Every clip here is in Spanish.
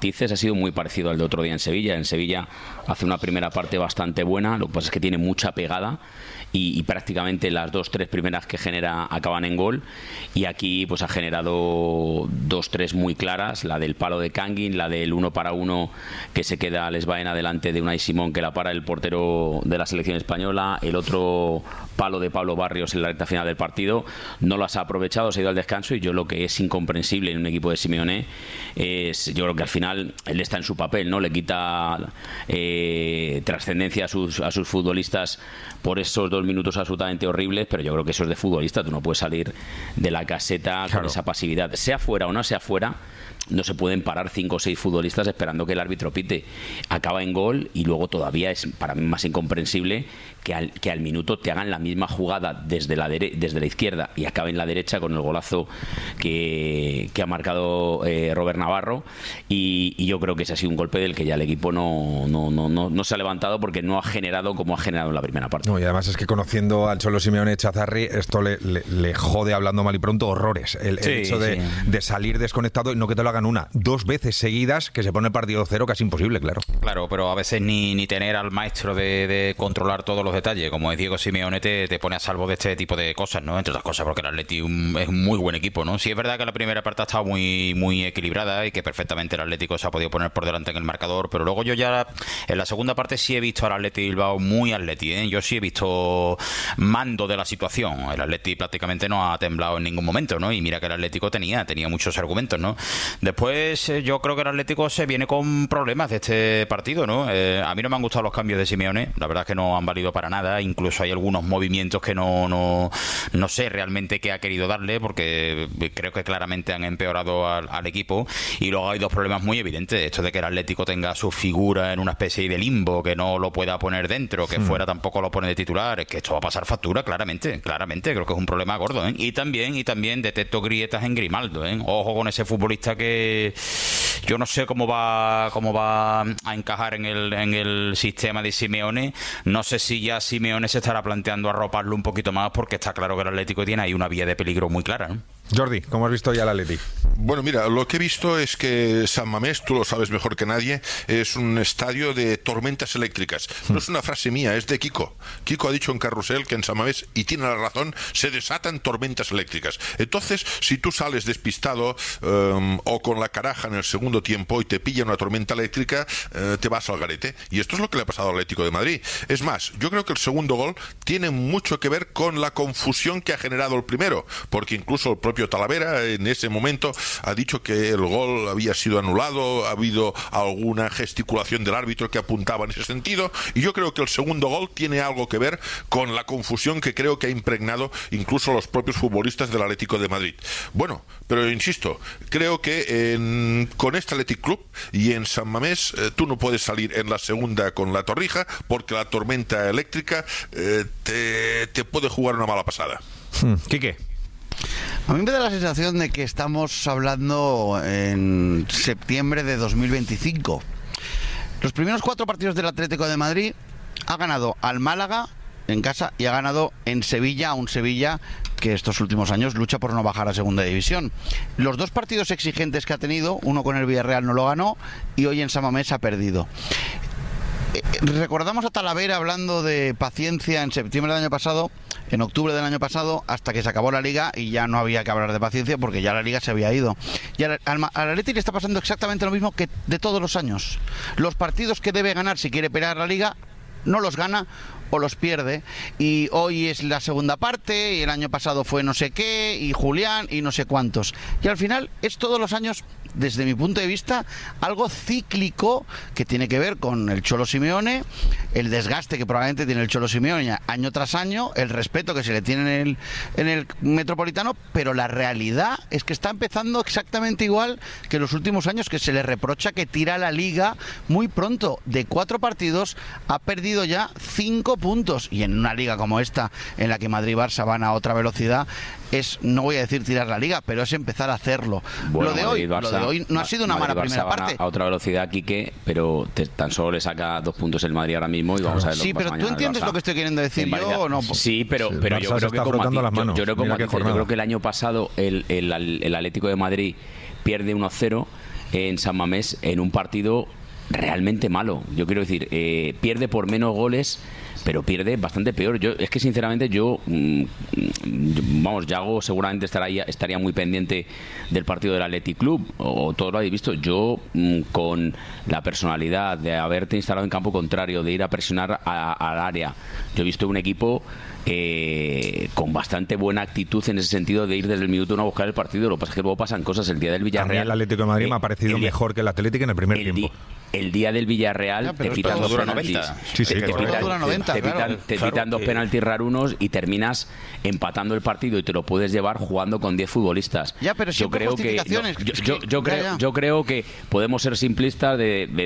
matices, ha sido muy parecido al de otro día en Sevilla. En Sevilla hace una primera parte bastante buena, lo que pasa es que tiene mucha pegada y prácticamente las 2-3 primeras que genera acaban en gol, y aquí pues ha generado 2-3 muy claras, la del palo de Kangin, la del 1-1 que se queda Les Baena delante de Unai Simón que la para el portero de la selección española, el otro palo de Pablo Barrios en la recta final del partido. No las ha aprovechado, se ha ido al descanso, y yo lo que es incomprensible en un equipo de Simeone es, yo creo que al final él está en su papel, ¿no? Le quita trascendencia a sus futbolistas por esos 2 minutos absolutamente horribles, pero yo creo que eso es de futbolista. Tú no puedes salir de la caseta con esa pasividad, sea fuera o no sea fuera. No se pueden parar 5 o 6 futbolistas esperando que el árbitro pite. Acaba en gol, y luego todavía es para mí más incomprensible que al minuto te hagan la misma jugada desde la izquierda y acabe en la derecha con el golazo que ha marcado Robert Navarro, y yo creo que ese ha sido un golpe del que ya el equipo no se ha levantado, porque no ha generado como ha generado en la primera parte. No, y además es que conociendo al Cholo Simeone, Chazarri, esto le jode, hablando mal y pronto, horrores. El hecho de salir desconectado, y no que te lo hagan 2 veces seguidas, que se pone el partido 0, casi imposible, claro. Claro, pero a veces ni tener al maestro de controlar todos los detalles, como es Diego Simeone, te pone a salvo de este tipo de cosas, ¿no? Entre otras cosas, porque el Atleti es un muy buen equipo, ¿no? Sí, es verdad que la primera parte ha estado muy, muy equilibrada y que perfectamente el Atlético se ha podido poner por delante en el marcador, pero luego yo ya en la segunda parte sí he visto al Atleti Bilbao muy Atleti, ¿eh? Yo sí he visto mando de la situación. El Atleti prácticamente no ha temblado en ningún momento, ¿no? Y mira que el Atlético tenía muchos argumentos, ¿no? Después yo creo que el Atlético se viene con problemas de este partido, ¿no? A mí no me han gustado los cambios de Simeone, la verdad es que no han valido para nada, incluso hay algunos movimientos que no sé realmente qué ha querido darle, porque creo que claramente han empeorado al equipo. Y luego hay 2 problemas muy evidentes: esto de que el Atlético tenga su figura en una especie de limbo, que no lo pueda poner dentro, que fuera tampoco lo pone de titular, es que esto va a pasar factura claramente, creo que es un problema gordo, ¿eh? Y también detecto grietas en Grimaldo, ¿eh? Ojo con ese futbolista que yo no sé cómo va a encajar en el sistema de Simeone. No sé si ya Simeone se estará planteando arroparlo un poquito más, porque está claro que el Atlético tiene ahí una vía de peligro muy clara, ¿no? Jordi, ¿cómo has visto ya el Atleti? Bueno, mira, lo que he visto es que San Mamés, tú lo sabes mejor que nadie, es un estadio de tormentas eléctricas. No es una frase mía, es de Kiko. Kiko ha dicho en Carrusel que en San Mamés, y tiene la razón, se desatan tormentas eléctricas. Entonces, si tú sales despistado o con la caraja en el segundo tiempo y te pilla una tormenta eléctrica, te vas al garete. Y esto es lo que le ha pasado al Atlético de Madrid. Es más, yo creo que el segundo gol tiene mucho que ver con la confusión que ha generado el primero, porque incluso el propio Talavera en ese momento ha dicho que el gol había sido anulado, ha habido alguna gesticulación del árbitro que apuntaba en ese sentido, y yo creo que el segundo gol tiene algo que ver con la confusión que creo que ha impregnado incluso los propios futbolistas del Atlético de Madrid. Bueno, pero insisto, creo que con este Athletic Club y en San Mamés tú no puedes salir en la segunda con la Torrija, porque la tormenta eléctrica te puede jugar una mala pasada. Quique. A mí me da la sensación de que estamos hablando en septiembre de 2025. Los primeros 4 partidos del Atlético de Madrid ha ganado al Málaga en casa y ha ganado en Sevilla, a un Sevilla que estos últimos años lucha por no bajar a segunda división. Los 2 partidos exigentes que ha tenido, uno con el Villarreal no lo ganó y hoy en San Mamés ha perdido. Recordamos a Talavera hablando de paciencia en septiembre del año pasado, en octubre del año pasado, hasta que se acabó la Liga y ya no había que hablar de paciencia porque ya la Liga se había ido. Y al Atleti le está pasando exactamente lo mismo que de todos los años. Los partidos que debe ganar si quiere pelear la Liga no los gana o los pierde, y hoy es la segunda parte y el año pasado fue no sé qué y Julián y no sé cuántos, y al final es todos los años, desde mi punto de vista, algo cíclico que tiene que ver con el Cholo Simeone, el desgaste que probablemente tiene el Cholo Simeone año tras año, el respeto que se le tiene en el Metropolitano, pero la realidad es que está empezando exactamente igual que en los últimos años, que se le reprocha que tira la Liga muy pronto. De 4 partidos ha perdido ya 5 puntos, y en una liga como esta, en la que Madrid y Barça van a otra velocidad, es, no voy a decir tirar la Liga, pero es empezar a hacerlo. Bueno, lo de hoy no ha sido una mala primera parte. A otra velocidad, Quique, pero tan solo le saca 2 puntos el Madrid ahora mismo, y vamos a ver lo que pasa mañana. Sí, pero ¿tú entiendes lo que estoy queriendo decir yo o no? Sí, pero yo creo que como yo creo que el año pasado el Atlético de Madrid pierde 1-0. en San Mamés en un partido realmente malo. Yo quiero decir, pierde por menos goles, pero pierde bastante peor. Es que sinceramente vamos, Yago seguramente estaría muy pendiente del partido del Athletic Club, o todos lo habéis visto. Yo, con la personalidad de haberte instalado en campo contrario, de ir a presionar al área, yo he visto un equipo con bastante buena actitud en ese sentido, de ir desde el minuto 1 a buscar el partido. Lo que pasa es que luego pasan cosas. El día del Villarreal, el Atlético de Madrid me ha parecido mejor que el Atlético en el primer tiempo. El día del Villarreal te pitan dos penaltis. Te pitan dos penaltis rarunos y terminas empatando el partido y te lo puedes llevar jugando con 10 futbolistas. Ya, pero yo creo que yo creo que podemos ser simplistas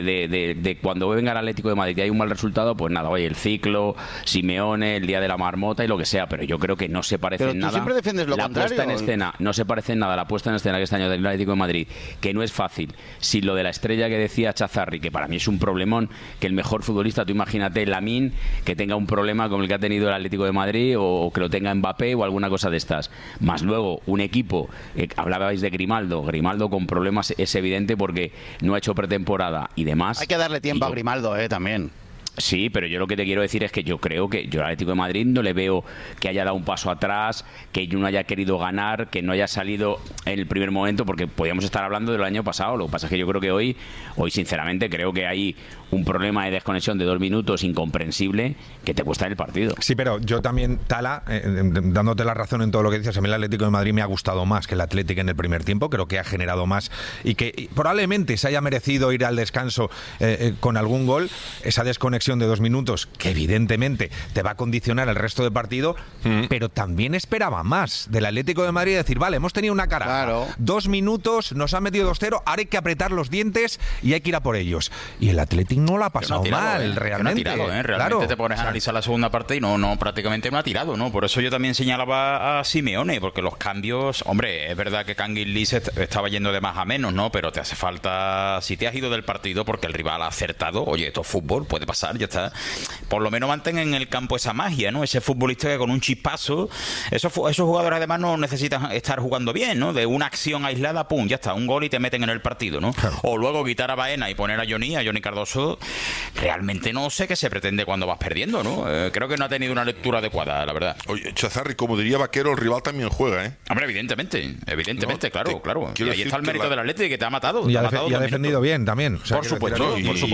de cuando venga el Atlético de Madrid y hay un mal resultado, pues nada, oye, el ciclo, Simeone, el día de la marmota y lo que sea, pero yo creo que no se parece en nada. Siempre defiendes lo contrario. Puesta en escena, no se parece en nada la puesta en escena que este año del Atlético de Madrid, que no es fácil. Si lo de la estrella que decía Chazarri, que para mí es un problemón, que el mejor futbolista, tú imagínate Lamine, que tenga un problema como el que ha tenido el Atlético de Madrid, o que lo tenga Mbappé o alguna cosa de estas. Más luego, un equipo, hablabais de Grimaldo con problemas, es evidente porque no ha hecho pretemporada y demás. Hay que darle tiempo a Grimaldo, también. Sí, pero yo lo que te quiero decir es que yo creo que yo al Atlético de Madrid no le veo que haya dado un paso atrás, que no haya querido ganar, que no haya salido en el primer momento, porque podíamos estar hablando del año pasado. Lo que pasa es que yo creo que hoy sinceramente creo que hay un problema de desconexión de 2 minutos incomprensible que te cuesta el partido. Sí, pero yo también, Tala, dándote la razón en todo lo que dices, a mí el Atlético de Madrid me ha gustado más que el Atlético en el primer tiempo. Creo que ha generado más y que probablemente se haya merecido ir al descanso con algún gol. Esa desconexión de 2 minutos que evidentemente te va a condicionar el resto del partido, pero también esperaba más del Atlético de Madrid, decir, vale, hemos tenido una cara, claro, 2 minutos, nos han metido 2-0, ahora hay que apretar los dientes y hay que ir a por ellos. Y el Atlético no la ha pasado mal, realmente. No ha tirado, realmente claro. Te pones a analizar la segunda parte y no prácticamente no ha tirado, ¿no? Por eso yo también señalaba a Simeone, porque los cambios, hombre, es verdad que Kangin Lee estaba yendo de más a menos, ¿no? Pero te hace falta, si te has ido del partido porque el rival ha acertado, oye, esto es fútbol, puede pasar, ya está. Por lo menos mantén en el campo esa magia, ¿no? Ese futbolista que con un chispazo, esos jugadores además no necesitan estar jugando bien, ¿no? De una acción aislada, pum, ya está, un gol y te meten en el partido, ¿no? Claro. O luego quitar a Baena y poner a Johnny Cardoso, realmente no sé qué se pretende cuando vas perdiendo, ¿no? Creo que no ha tenido una lectura adecuada, la verdad. Oye, Chazarri, como diría Vaquero, el rival también juega, ¿eh? Hombre, evidentemente, no, claro. Y ahí está el mérito del Atlético, que te ha matado. Y ha defendido bien también. O sea, por supuesto.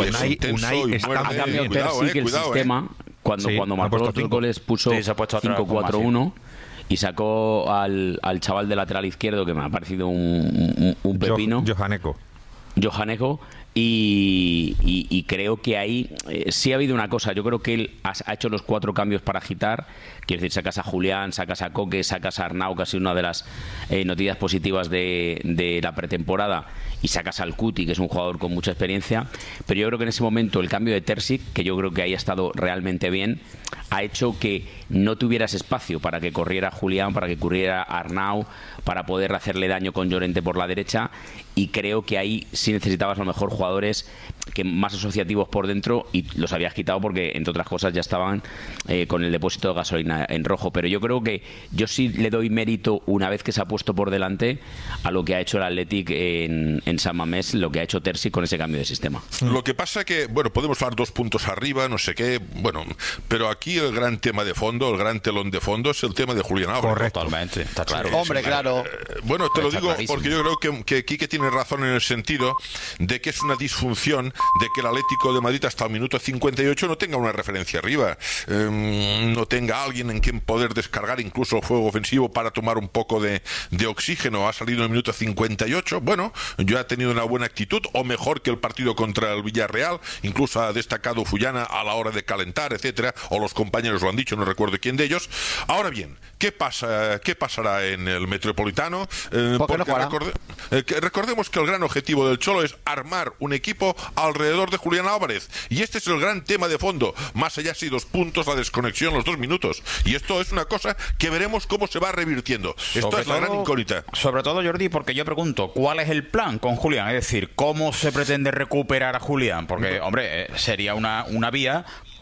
Unai está ha cambiado Terzic el sistema. Cuando marcó los 5 goles puso 5-4-1 y sacó al chaval de lateral izquierdo, que me ha parecido un pepino. Johaneco. Y creo que ahí sí ha habido una cosa. Yo creo que él ha hecho los 4 cambios para agitar. Quiero decir, sacas a Julián, sacas a Coque, sacas a Arnau, casi una de las noticias positivas de la pretemporada, y sacas al Cuti, que es un jugador con mucha experiencia. Pero yo creo que en ese momento el cambio de Terzic, que yo creo que ahí ha estado realmente bien, ha hecho que no tuvieras espacio para que corriera Julián, para que corriera Arnau, para poder hacerle daño con Llorente por la derecha. Y creo que ahí sí necesitabas a lo mejor jugadores que más asociativos por dentro, y los habías quitado porque, entre otras cosas, ya estaban con el depósito de gasolina en rojo. Pero yo creo que yo sí le doy mérito, una vez que se ha puesto por delante, a lo que ha hecho el Athletic en San Mamés, lo que ha hecho Terzic con ese cambio de sistema. Lo que pasa que, bueno, podemos hablar 2 puntos arriba, no sé qué, bueno, pero aquí el gran tema de fondo, el gran telón de fondo es el tema de Julián Álvarez. Correcto, totalmente, está claro. Sí, hombre, claro. Bueno, te lo digo porque yo creo que Quique tiene razón en el sentido de que es una disfunción de que el Atlético de Madrid hasta el minuto 58 no tenga una referencia arriba, no tenga alguien en quien poder descargar incluso el juego ofensivo para tomar un poco de oxígeno. Ha salido en el minuto 58, bueno, yo ha tenido una buena actitud, o mejor que el partido contra el Villarreal, incluso ha destacado Fullana a la hora de calentar, etcétera, o los compañeros lo han dicho, no recuerdo quién de ellos. Ahora bien, ¿qué pasará en el Metropolitano? Porque recordemos que el gran objetivo del Cholo es armar un equipo alrededor de Julián Álvarez, y este es el gran tema de fondo, más allá si 2 puntos, la desconexión, los 2 minutos, y esto es una cosa que veremos cómo se va revirtiendo. Esto es la gran incógnita. Sobre todo, Jordi, porque yo pregunto, ¿cuál es el plan con Julián? Es decir, ¿cómo se pretende recuperar a Julián? Porque, hombre, sería una vía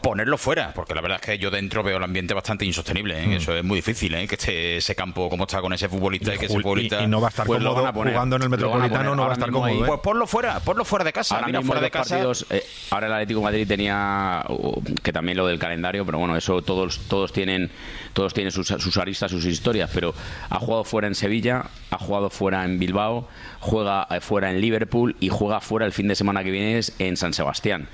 ponerlo fuera, porque la verdad es que yo dentro veo el ambiente bastante insostenible, ¿eh? Eso es muy difícil, ¿eh? Que esté ese campo como está con ese futbolista y que ese futbolista... Y no va a estar cómodo jugando en el Metropolitano, no va a estar cómodo, ¿eh? Pues ponlo fuera de casa. Ahora mira, mismo fuera de casa. partidos, ahora el Atlético de Madrid tenía, que también lo del calendario, pero bueno, eso todos tienen sus aristas, sus historias, pero ha jugado fuera en Sevilla, ha jugado fuera en Bilbao, juega fuera en Liverpool y juega fuera el fin de semana que viene en San Sebastián.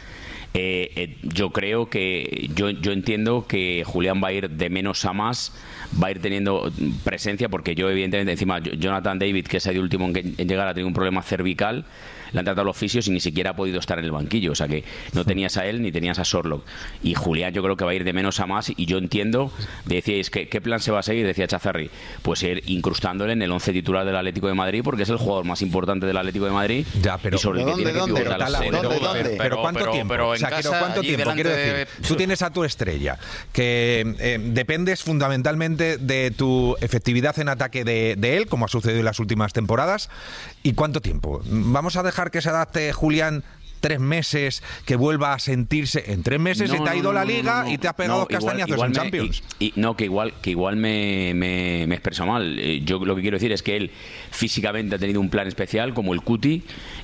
Yo creo que yo entiendo que Julián va a ir de menos a más, va a ir teniendo presencia, porque yo evidentemente encima Jonathan David, que es el último en llegar, ha tenido un problema cervical, le han tratado los fisios y ni siquiera ha podido estar en el banquillo, o sea que no tenías a él ni tenías a Sorlock, y Julián yo creo que va a ir de menos a más, y yo entiendo, decíais ¿qué plan se va a seguir? Decía Chazarri, pues ir incrustándole en el 11 titular del Atlético de Madrid, porque es el jugador más importante del Atlético de Madrid, ya, pero, y sobre el que tiene que pivotar la ¿Dónde? Pero ¿cuánto tiempo? O sea, ¿cuánto tiempo? Quiero decir, tú tienes a tu estrella, que dependes fundamentalmente de tu efectividad en ataque de él, como ha sucedido en las últimas temporadas, ¿y cuánto tiempo? ¿Vamos a dejar que se adapte Julián 3 meses, que vuelva a sentirse? En 3 meses se te ha ido la Liga y te has pegado 2 castañazos en Champions. Que igual me expreso mal. Yo lo que quiero decir es que él físicamente ha tenido un plan especial, como el Cuti,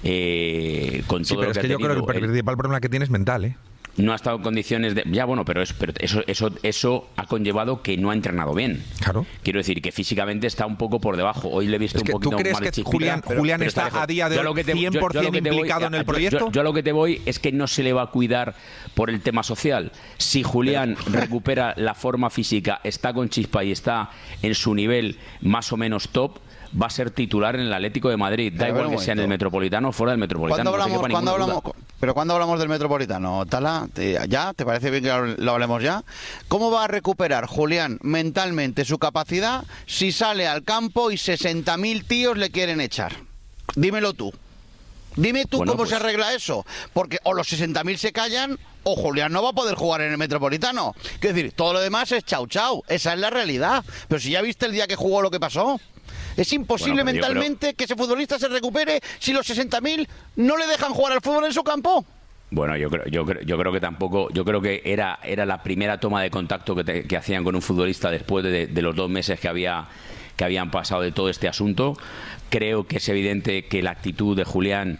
con todo pero lo es que yo creo que el principal problema que tiene es mental, ¿eh? No ha estado en condiciones de... Ya, bueno, pero eso ha conllevado que no ha entrenado bien. Claro. Quiero decir que físicamente está un poco por debajo. Hoy le he visto es que un poquito ¿tú crees mal que Julián está a día de hoy 100% implicado en el proyecto? Yo a lo que te voy es que no se le va a cuidar por el tema social. Si Julián recupera la forma física, está con chispa y está en su nivel más o menos top, va a ser titular en el Atlético de Madrid. Da igual que sea en el Metropolitano o fuera del Metropolitano. ¿Cuándo hablamos del Metropolitano, Tala? ¿Ya? ¿Te parece bien que lo hablemos ya? ¿Cómo va a recuperar Julián mentalmente su capacidad si sale al campo y 60.000 tíos le quieren echar? Dímelo tú. Dime tú cómo se arregla eso. Porque o los 60.000 se callan o Julián no va a poder jugar en el Metropolitano. Quiero decir, todo lo demás es chau chau. Esa es la realidad. Pero si ya viste el día que jugó lo que pasó. Es imposible mentalmente que ese futbolista se recupere si los 60.000 no le dejan jugar al fútbol en su campo. Bueno, yo creo que tampoco. Yo creo que era la primera toma de contacto que hacían con un futbolista después de los 2 meses que habían pasado de todo este asunto. Creo que es evidente que la actitud de Julián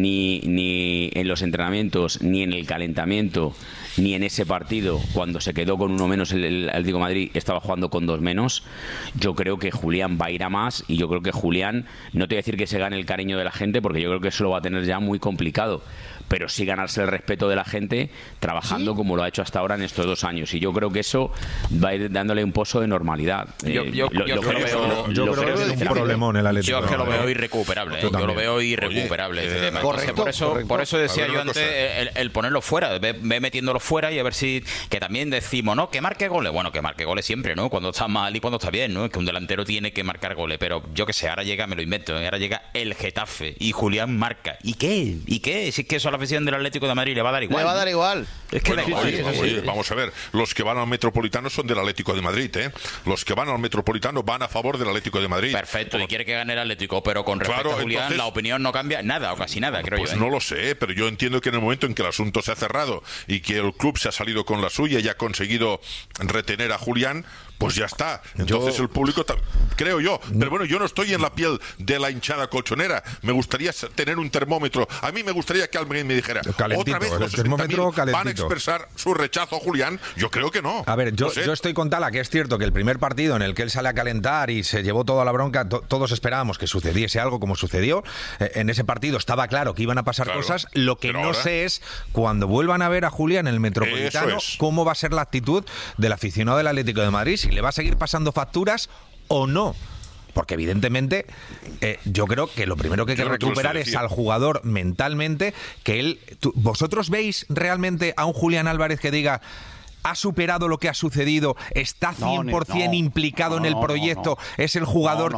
ni en los entrenamientos, ni en el calentamiento, ni en ese partido, cuando se quedó con 1 menos el Atlético de Madrid, estaba jugando con 2 menos. Yo creo que Julián va a ir a más, y yo creo que Julián, no te voy a decir que se gane el cariño de la gente, porque yo creo que eso lo va a tener ya muy complicado, pero sí ganarse el respeto de la gente trabajando como lo ha hecho hasta ahora en estos 2 años, y yo creo que eso va a ir dándole un pozo de normalidad. Yo creo que es un problemón el Atlético. Yo es que lo veo irrecuperable. Yo lo veo irrecuperable este tema. Correcto, por eso decía yo antes el ponerlo fuera, ve metiéndolo fuera, y a ver si, que también decimos, ¿no? Que marque goles. Bueno, que marque goles siempre, ¿no? Cuando está mal y cuando está bien, ¿no? Es que un delantero tiene que marcar goles, pero yo que sé, ahora llega, me lo invento, ahora llega el Getafe y Julián marca. ¿Y qué? Si es que eso a la afición del Atlético de Madrid le va a dar igual. Le va a dar igual. Es que oye, vamos a ver, los que van al Metropolitano son del Atlético de Madrid, ¿eh? Los que van al Metropolitano van a favor del Atlético de Madrid. Perfecto, y quiere que gane el Atlético, pero con respecto a Julián, entonces, la opinión no cambia nada o casi nada, creo pues yo. No lo sé, pero yo entiendo que en el momento en que el asunto se ha cerrado y que el club se ha salido con la suya y ha conseguido retener a Julián, pues ya está. Entonces el público, creo yo. Pero bueno, yo no estoy en la piel de la hinchada colchonera. Me gustaría tener un termómetro. A mí me gustaría que alguien me dijera, otra vez los 60.000 van a expresar su rechazo a Julián. Yo creo que no. A ver, yo estoy con Tala, que es cierto que el primer partido en el que él sale a calentar y se llevó toda la bronca, todos esperábamos que sucediese algo como sucedió. En ese partido estaba claro que iban a pasar cosas. Lo que no sé es, cuando vuelvan a ver a Julián en el Metropolitano, cómo va a ser la actitud del aficionado del Atlético de Madrid, si le va a seguir pasando facturas o no. Porque evidentemente yo creo que lo primero que hay que recuperar es al jugador mentalmente, que él... ¿Vosotros veis realmente a un Julián Álvarez que diga... ¿Ha superado lo que ha sucedido? ¿Está 100% implicado en el proyecto? ¿Es el jugador que...?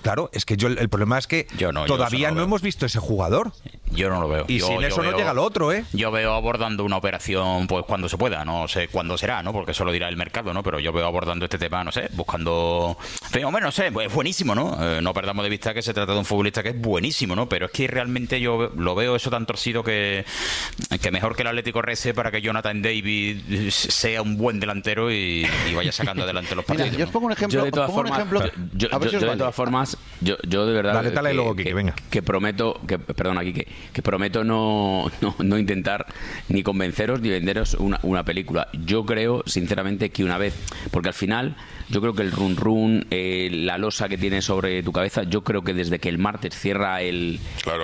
Claro, es que el problema es que todavía no hemos visto ese jugador. Yo no lo veo. Y sin eso no llega lo otro, ¿eh? Yo veo abordando una operación pues cuando se pueda, no sé cuándo será, ¿no? Porque eso lo dirá el mercado, ¿no? Pero yo veo abordando este tema, no sé, buscando... Hombre, no sé, es buenísimo, ¿no? No perdamos de vista que se trata de un futbolista que es buenísimo, ¿no? Pero es que realmente yo lo veo eso tan torcido que mejor que el Atlético rece para que Jonathan David sea un buen delantero y vaya sacando adelante los partidos. Mira, yo os pongo un ejemplo. Yo de todas formas, yo de verdad que prometo no intentar ni convenceros ni venderos una película. Yo creo sinceramente que una vez, porque al final yo creo que el run la losa que tienes sobre tu cabeza, yo creo que desde que el martes cierra el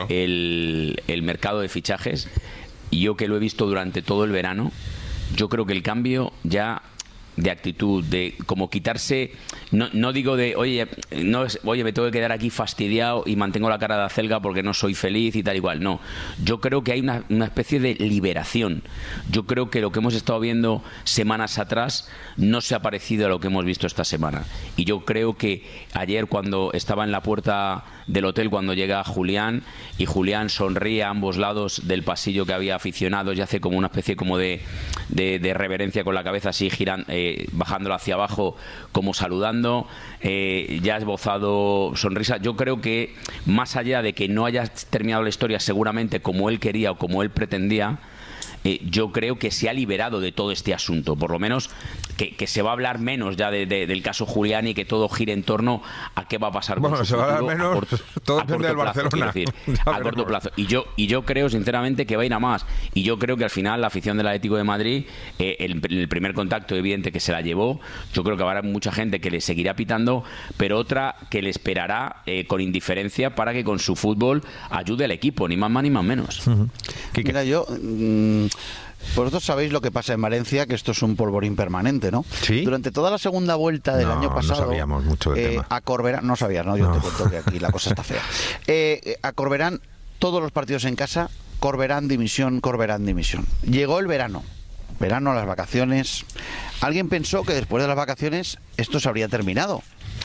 mercado de fichajes, y yo que lo he visto durante todo el verano, yo creo que el cambio ya de actitud, de como quitarse, no digo de oye me tengo que quedar aquí fastidiado y mantengo la cara de acelga porque no soy feliz y tal igual, no, yo creo que hay una especie de liberación. Yo creo que lo que hemos estado viendo semanas atrás no se ha parecido a lo que hemos visto esta semana, y yo creo que ayer cuando estaba en la puerta del hotel, cuando llega Julián y Julián sonríe a ambos lados del pasillo que había aficionados y hace como una especie como de reverencia con la cabeza así girando, bajándolo hacia abajo como saludando, ya ha esbozado sonrisa. Yo creo que más allá de que no haya terminado la historia seguramente como él quería o como él pretendía, yo creo que se ha liberado de todo este asunto, por lo menos que se va a hablar menos ya del caso Julián y que todo gire en torno a qué va a pasar con su se va a hablar menos, todo depende del Barcelona, a corto plazo. Y yo creo sinceramente que va a ir a más, y yo creo que al final la afición del Atlético de Madrid, el primer contacto evidente que se la llevó, yo creo que habrá mucha gente que le seguirá pitando, pero otra que le esperará con indiferencia para que con su fútbol ayude al equipo, ni más ni más menos. Mira, yo vosotros sabéis lo que pasa en Valencia, que esto es un polvorín permanente, ¿no? ¿Sí? Durante toda la segunda vuelta del año pasado, no sabíamos mucho del tema. A Corberán, no sabías, ¿no? Yo te cuento que aquí la cosa está fea. A Corberán, todos los partidos en casa, Corberán dimisión. Llegó el verano, las vacaciones. Alguien pensó que después de las vacaciones esto se habría terminado.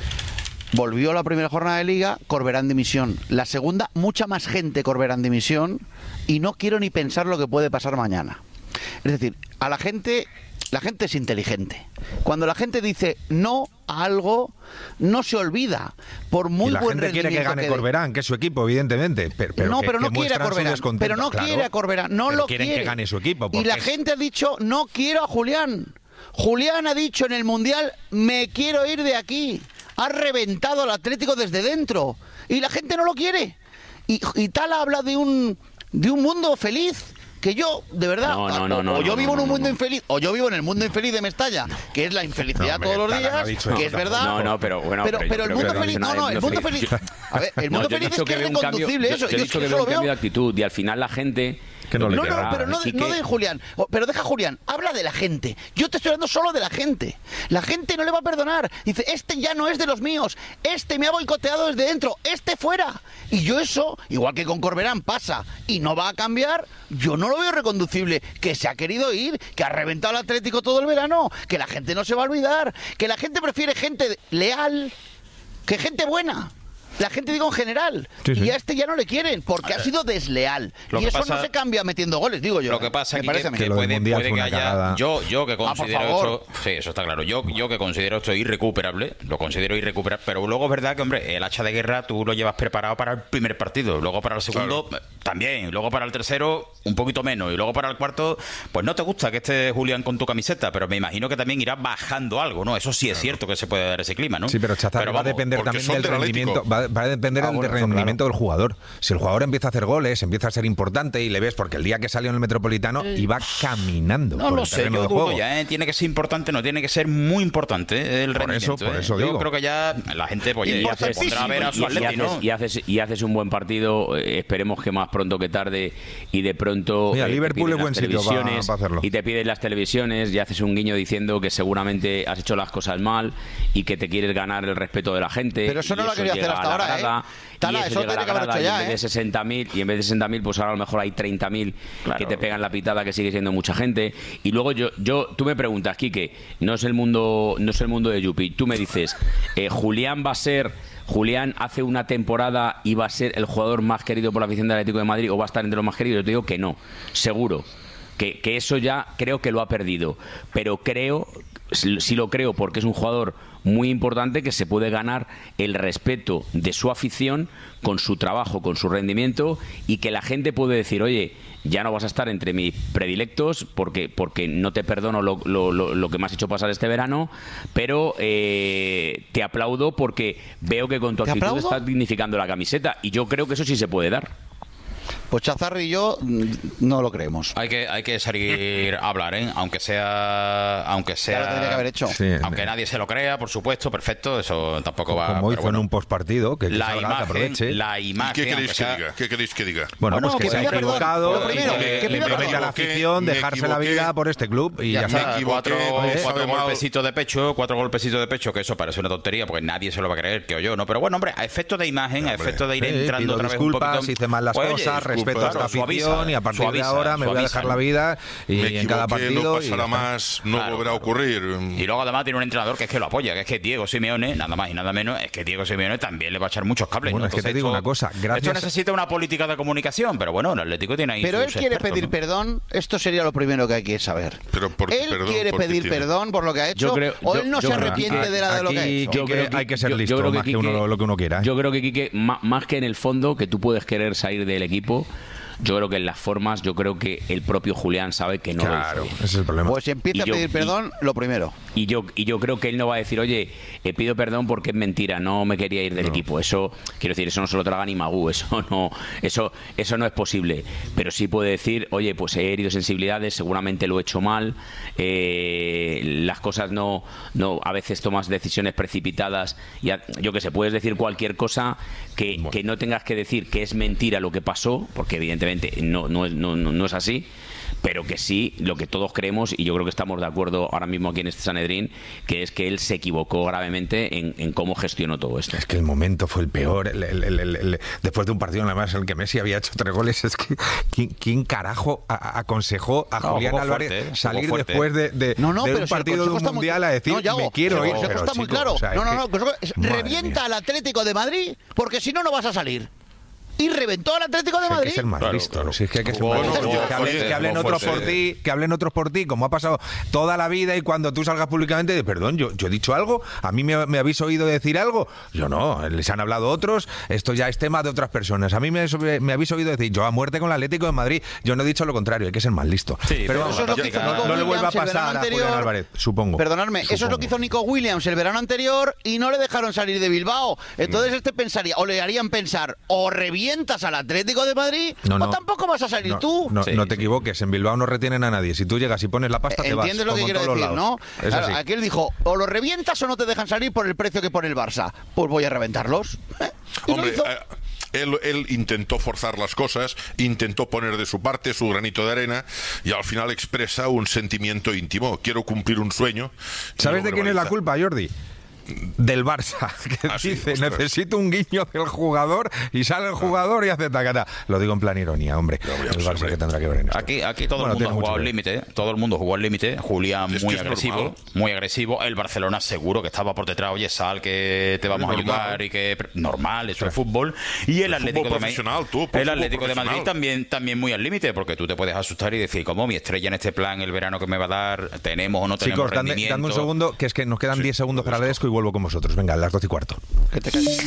Volvió la primera jornada de Liga, Corberán dimisión. La segunda, mucha más gente Corberán dimisión, y no quiero ni pensar lo que puede pasar mañana. Es decir, la gente es inteligente. Cuando la gente dice no a algo, no se olvida, por muy buen rendimiento. La gente quiere que gane Corberán, que es su equipo, evidentemente. Pero no quiere a Corberán. Pero no quiere a Corberán, no lo quiere. Quieren que gane su equipo. Y la gente ha dicho, no quiero a Julián. Julián ha dicho en el Mundial, me quiero ir de aquí. Ha reventado al Atlético desde dentro y la gente no lo quiere. Y Tala habla de un mundo feliz, que yo, de verdad, yo vivo en un mundo infeliz, o yo vivo en el mundo infeliz de Mestalla, que es la infelicidad todos los días, que es verdad. Pero el mundo feliz, el mundo feliz. A ver, el mundo feliz es que es reconducible eso. Yo he dicho que veo un cambio de actitud, y al final la gente... pero no de Julián. Pero deja Julián, habla de la gente. Yo te estoy hablando solo de la gente. La gente no le va a perdonar. Dice, este ya no es de los míos. Este me ha boicoteado desde dentro. Este fuera. Y yo eso, igual que con Corberán pasa y no va a cambiar, yo no lo veo reconducible. Que se ha querido ir, que ha reventado el Atlético todo el verano, que la gente no se va a olvidar, que la gente prefiere gente leal que gente buena. La gente, digo, en general. Sí. Y a este ya no le quieren, porque ha sido desleal. Y eso no se cambia metiendo goles, digo yo. Lo que pasa es que puede que haya... Yo que considero esto... Sí, eso está claro. Yo que considero esto irrecuperable, lo considero irrecuperable, pero luego es verdad que, hombre, el hacha de guerra tú lo llevas preparado para el primer partido, luego para el segundo también, luego para el tercero un poquito menos, y luego para el cuarto, pues no te gusta que esté Julián con tu camiseta, pero me imagino que también irás bajando algo, ¿no? Eso sí es cierto que se puede dar ese clima, ¿no? Sí, pero Chazar, va a depender también del rendimiento... Va a depender del rendimiento del jugador. Si el jugador empieza a hacer goles, empieza a ser importante y le ves, porque el día que salió en el Metropolitano iba caminando. No lo sé, yo dudo ya, tiene que ser importante, no tiene que ser muy importante el rendimiento. Por eso digo. Yo creo que ya la gente se pondrá a ver a su Atleti, ¿no? Y haces un buen partido, esperemos que más pronto que tarde, y de pronto mira, Liverpool es buen sitio para hacerlo. Y te piden las televisiones y haces un guiño diciendo que seguramente has hecho las cosas mal y que te quieres ganar el respeto de la gente. Pero eso no lo ha querido hacer hasta ahora, Tala, eso tiene que haber hecho ya, en vez de 60.000, pues ahora a lo mejor hay 30.000 que te pegan la pitada, que sigue siendo mucha gente. Y luego tú me preguntas, Quique, no es el mundo de Yupi. Tú me dices, Julián hace una temporada y va a ser el jugador más querido por la afición del Atlético de Madrid, o va a estar entre los más queridos. Yo te digo que no, seguro. Que eso ya creo que lo ha perdido. Pero sí lo creo, porque es un jugador muy importante que se puede ganar el respeto de su afición con su trabajo, con su rendimiento, y que la gente puede decir, oye, ya no vas a estar entre mis predilectos porque no te perdono lo que me has hecho pasar este verano, pero te aplaudo porque veo que con tu actitud estás dignificando la camiseta, y yo creo que eso sí se puede dar. Pues Chazarri y yo no lo creemos. Hay que salir a hablar, ¿eh? Aunque sea ya lo tendría que haber hecho. Sí, aunque nadie se lo crea, por supuesto, perfecto, eso tampoco va. Como hizo en un postpartido, que la imagen. ¿Qué queréis que diga? Bueno, pues que se ha equivocado y que le promete a la afición dejarse la vida por este club y ya está. Cuatro golpecitos de pecho, que eso parece una tontería porque nadie se lo va a creer, que yo no. Pero bueno, hombre, a efecto de imagen, a efecto de ir entrando otra vez un poquito. Hice mal las cosas, respeto a esta afición y a partir de ahora me voy a dejar la vida y en cada partido no pasará más, no volverá a ocurrir. Y luego además tiene un entrenador que es que lo apoya, que es que Diego Simeone, nada más y nada menos, es que Diego Simeone también le va a echar muchos cables. Bueno, ¿no? Entonces, es que te digo una cosa, esto necesita una política de comunicación, pero bueno, el Atlético tiene ahí. Pero él quiere pedir perdón, esto sería lo primero que hay que saber. Él quiere pedir perdón por lo que ha hecho, o él no se arrepiente de lo que ha hecho. Yo creo que hay que ser listo más que lo que uno quiera. Yo creo que, Quique, más que en el fondo, que tú puedes querer salir del equipo, yo creo que en las formas, yo creo que el propio Julián sabe que no lo hizo bien. Ese es el problema. Pues si empieza a pedir perdón, lo primero. Y yo creo que él no va a decir, oye, pido perdón porque es mentira, no me quería ir del equipo. Eso, quiero decir, eso no se lo traga ni Magú, eso no es posible. Pero sí puede decir, oye, pues he herido sensibilidades, seguramente lo he hecho mal, las cosas no a veces tomas decisiones precipitadas, y yo que sé, puedes decir cualquier cosa que no tengas que decir que es mentira lo que pasó, porque evidentemente no es así, pero que sí, lo que todos creemos, y yo creo que estamos de acuerdo ahora mismo aquí en este Sanedrín, que es que él se equivocó gravemente en cómo gestionó todo esto. Es que el momento fue el peor. Después de un partido, además, en el que Messi había hecho 3 goles, es que ¿quién carajo aconsejó a Julián Álvarez salir después de un partido de un mundial a decir, me quiero ir? El consejo está muy claro. Revienta al Atlético de Madrid, porque si no, no vas a salir. Y reventó al Atlético de Madrid. Hay que ser más listo. Si es que hay que ser más listo. Que hablen otros por ti, que hablen otros por ti, como ha pasado toda la vida, y cuando tú salgas públicamente de perdón, yo he dicho algo, a mí me habéis oído decir algo. Yo no, les han hablado otros, esto ya es tema de otras personas. A mí me habéis oído decir, yo a muerte con el Atlético de Madrid. Yo no he dicho lo contrario, hay que ser más listo. Sí, pero vamos, eso es lo que hizo no le vuelva a pasar a Julián Álvarez, supongo. Perdonadme, eso es lo que hizo Nico Williams el verano anterior y no le dejaron salir de Bilbao. Entonces pensaría, o le harían pensar, o revientas al Atlético de Madrid, o tampoco vas a salir tú. No te equivoques, en Bilbao no retienen a nadie. Si tú llegas y pones la pasta, te vas. ¿Entiendes lo que quiero decir, no? Claro, aquí él dijo, o lo revientas o no te dejan salir por el precio que pone el Barça. Pues voy a reventarlos. Hombre, él intentó forzar las cosas, intentó poner de su parte su granito de arena, y al final expresa un sentimiento íntimo. Quiero cumplir un sueño. ¿Sabes de quién es la culpa, Jordi? Del Barça, que dice, necesito un guiño del jugador, y sale el jugador y hace tacata. Lo digo en plan ironía, hombre. El Barça que tendrá que ver en esto. Aquí todo el mundo ha jugado al límite, todo el mundo jugó al límite. Julián muy agresivo. El Barcelona seguro que estaba por detrás, oye, sal, que te vamos a ayudar, y que normal, eso es fútbol. Y el Atlético de Madrid también muy al límite, porque tú te puedes asustar y decir, como mi estrella en este plan, el verano que me va a dar, tenemos o no tenemos. Chicos, dame un segundo, que es que nos quedan 10 segundos para el Desco y vuelvo con vosotros. Venga, a las 12:15. Que te calles.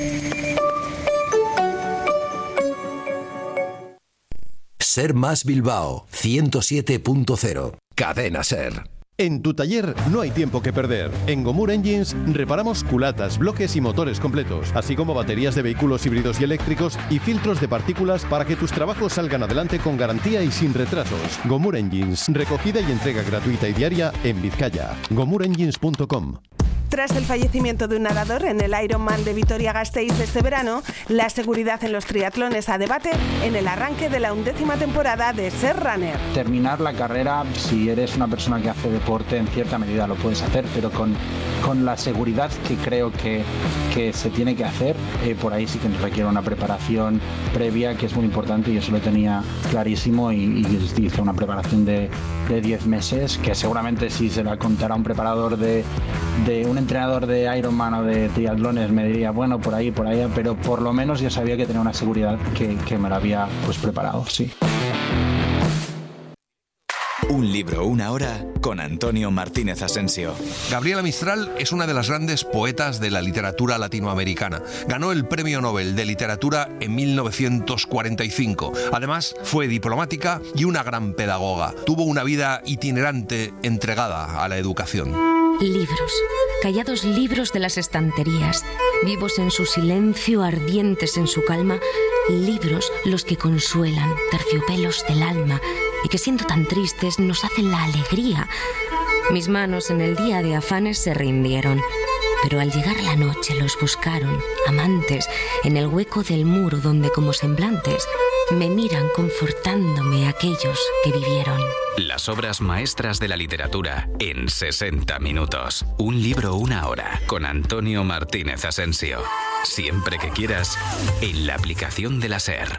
Ser Más Bilbao 107.0. Cadena Ser. En tu taller no hay tiempo que perder. En Gomur Engines reparamos culatas, bloques y motores completos, así como baterías de vehículos híbridos y eléctricos y filtros de partículas para que tus trabajos salgan adelante con garantía y sin retrasos. Gomur Engines, recogida y entrega gratuita y diaria en Vizcaya. GomurEngines.com. Tras el fallecimiento de un nadador en el Ironman de Vitoria-Gasteiz este verano, la seguridad en los triatlones a debate en el arranque de la 11ª temporada de Ser Runner. Terminar la carrera, si eres una persona que hace deporte, en cierta medida lo puedes hacer, pero con con la seguridad que creo que se tiene que hacer. Por ahí sí que requiere una preparación previa que es muy importante, y eso lo tenía clarísimo, y hice una preparación de 10 meses, que seguramente si se la contara un preparador de un entrenador de Ironman o de triatlones me diría, bueno, por ahí, pero por lo menos ya sabía que tenía una seguridad que me la había pues preparado, sí. Un libro, una hora, con Antonio Martínez Asensio. Gabriela Mistral es una de las grandes poetas de la literatura latinoamericana. Ganó el Premio Nobel de Literatura en 1945. Además, fue diplomática y una gran pedagoga. Tuvo una vida itinerante entregada a la educación. Libros, callados libros de las estanterías, vivos en su silencio, ardientes en su calma, libros los que consuelan, terciopelos del alma, y que siendo tan tristes nos hacen la alegría. Mis manos en el día de afanes se rindieron, pero al llegar la noche los buscaron, amantes, en el hueco del muro donde como semblantes me miran confortándome aquellos que vivieron. Las obras maestras de la literatura en 60 minutos. Un libro, una hora, con Antonio Martínez Asensio. Siempre que quieras, en la aplicación de la SER.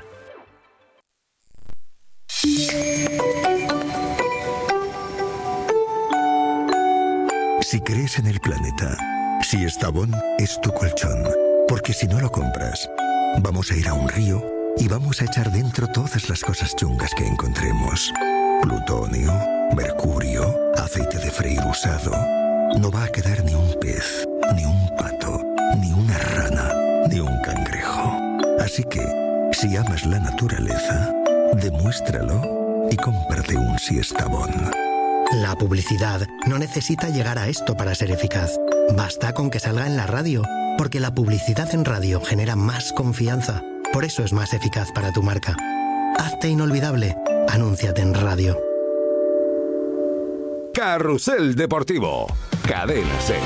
Si crees en el planeta, si Estavón es tu colchón, porque si no lo compras, vamos a ir a un río y vamos a echar dentro todas las cosas chungas que encontremos. Plutonio, mercurio, aceite de freír usado. No va a quedar ni un pez, ni un pato, ni una rana, ni un cangrejo. Así que, si amas la naturaleza, demuéstralo y cómprate un Siestabón. La publicidad no necesita llegar a esto para ser eficaz. Basta con que salga en la radio, porque la publicidad en radio genera más confianza. Por eso es más eficaz para tu marca. Hazte inolvidable. Anúnciate en radio. Carrusel Deportivo. Cadena SER.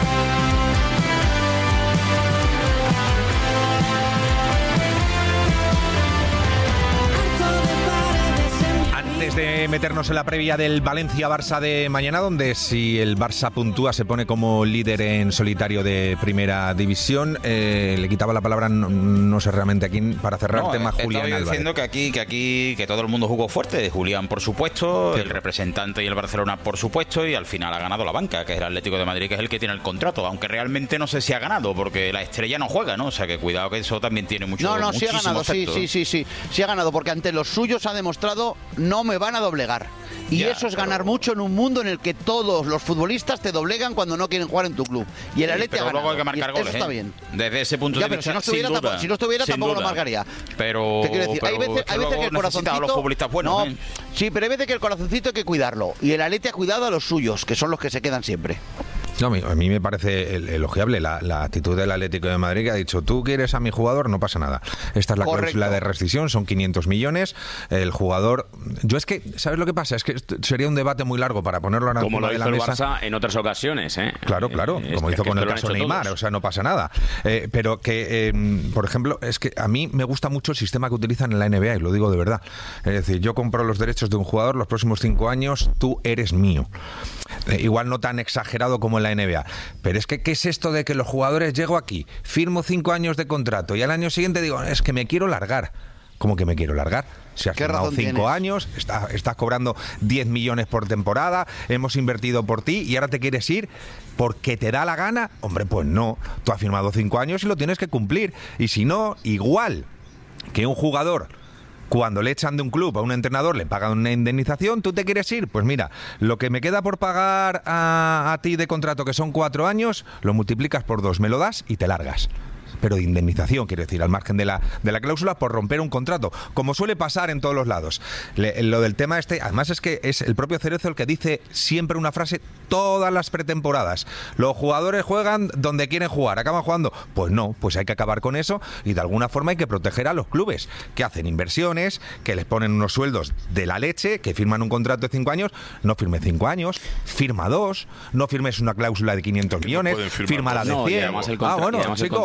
Antes de meternos en la previa del Valencia-Barça de mañana, donde si el Barça puntúa se pone como líder en solitario de Primera División, le quitaba la palabra, no sé realmente a quién, para cerrar el tema, Julián Álvarez. Diciendo que aquí todo el mundo jugó fuerte. Julián, por supuesto, el representante y el Barcelona, por supuesto, y al final ha ganado la banca, que es el Atlético de Madrid, que es el que tiene el contrato, aunque realmente no sé si ha ganado, porque la estrella no juega, ¿no? O sea que cuidado, que eso también tiene mucho. No, sí ha ganado, sí ha ganado, porque ante los suyos ha demostrado, no me van a doblegar. Y eso es ganar mucho en un mundo en el que todos los futbolistas te doblegan cuando no quieren jugar en tu club. Y el Atleti ha ganado. Luego hay que marcar goles, eso está bien. Desde ese punto de vista, si no estuviera tampoco lo marcaría. Pero te quiero decir, hay veces que el corazoncito, los futbolistas buenos, sí, pero hay veces que el corazoncito hay que cuidarlo. Y el Atleti ha cuidado a los suyos, que son los que se quedan siempre. No, a mí me parece elogiable la actitud del Atlético de Madrid, que ha dicho, tú quieres a mi jugador, no pasa nada. Esta es la cláusula de rescisión, son 500 millones. El jugador... Yo es que, ¿sabes lo que pasa? Es que sería un debate muy largo para ponerlo ahora encima de la mesa. Como lo hizo el Barça en otras ocasiones, ¿eh? Claro, como hizo con el caso Neymar, o sea, no pasa nada. Pero que, por ejemplo, es que a mí me gusta mucho el sistema que utilizan en la NBA, y lo digo de verdad. Es decir, yo compro los derechos de un jugador, los próximos 5 años, tú eres mío. Igual no tan exagerado como en la NBA, pero es que ¿qué es esto de que los jugadores llego aquí, firmo 5 años de contrato y al año siguiente digo, es que me quiero largar? ¿Cómo que me quiero largar? Si has firmado 5 años, estás cobrando 10 millones por temporada, hemos invertido por ti y ahora te quieres ir porque te da la gana. Hombre, pues no, tú has firmado 5 años y lo tienes que cumplir, y si no, igual que un jugador, cuando le echan de un club a un entrenador, le pagan una indemnización, ¿tú te quieres ir? Pues mira, lo que me queda por pagar a ti de contrato, que son 4 años, lo multiplicas por 2, me lo das y te largas. Pero de indemnización, quiero decir, al margen de la cláusula por romper un contrato, como suele pasar en todos los lados. Lo del tema además es que es el propio Cerezo el que dice siempre una frase todas las pretemporadas: los jugadores juegan donde quieren jugar, ¿acaban jugando? Pues no, pues hay que acabar con eso, y de alguna forma hay que proteger a los clubes, que hacen inversiones, que les ponen unos sueldos de la leche, que firman un contrato de 5 años, no firmes 5 años, firma 2, no firmes una cláusula de 500 millones, firma la de 100. Y además el contrato,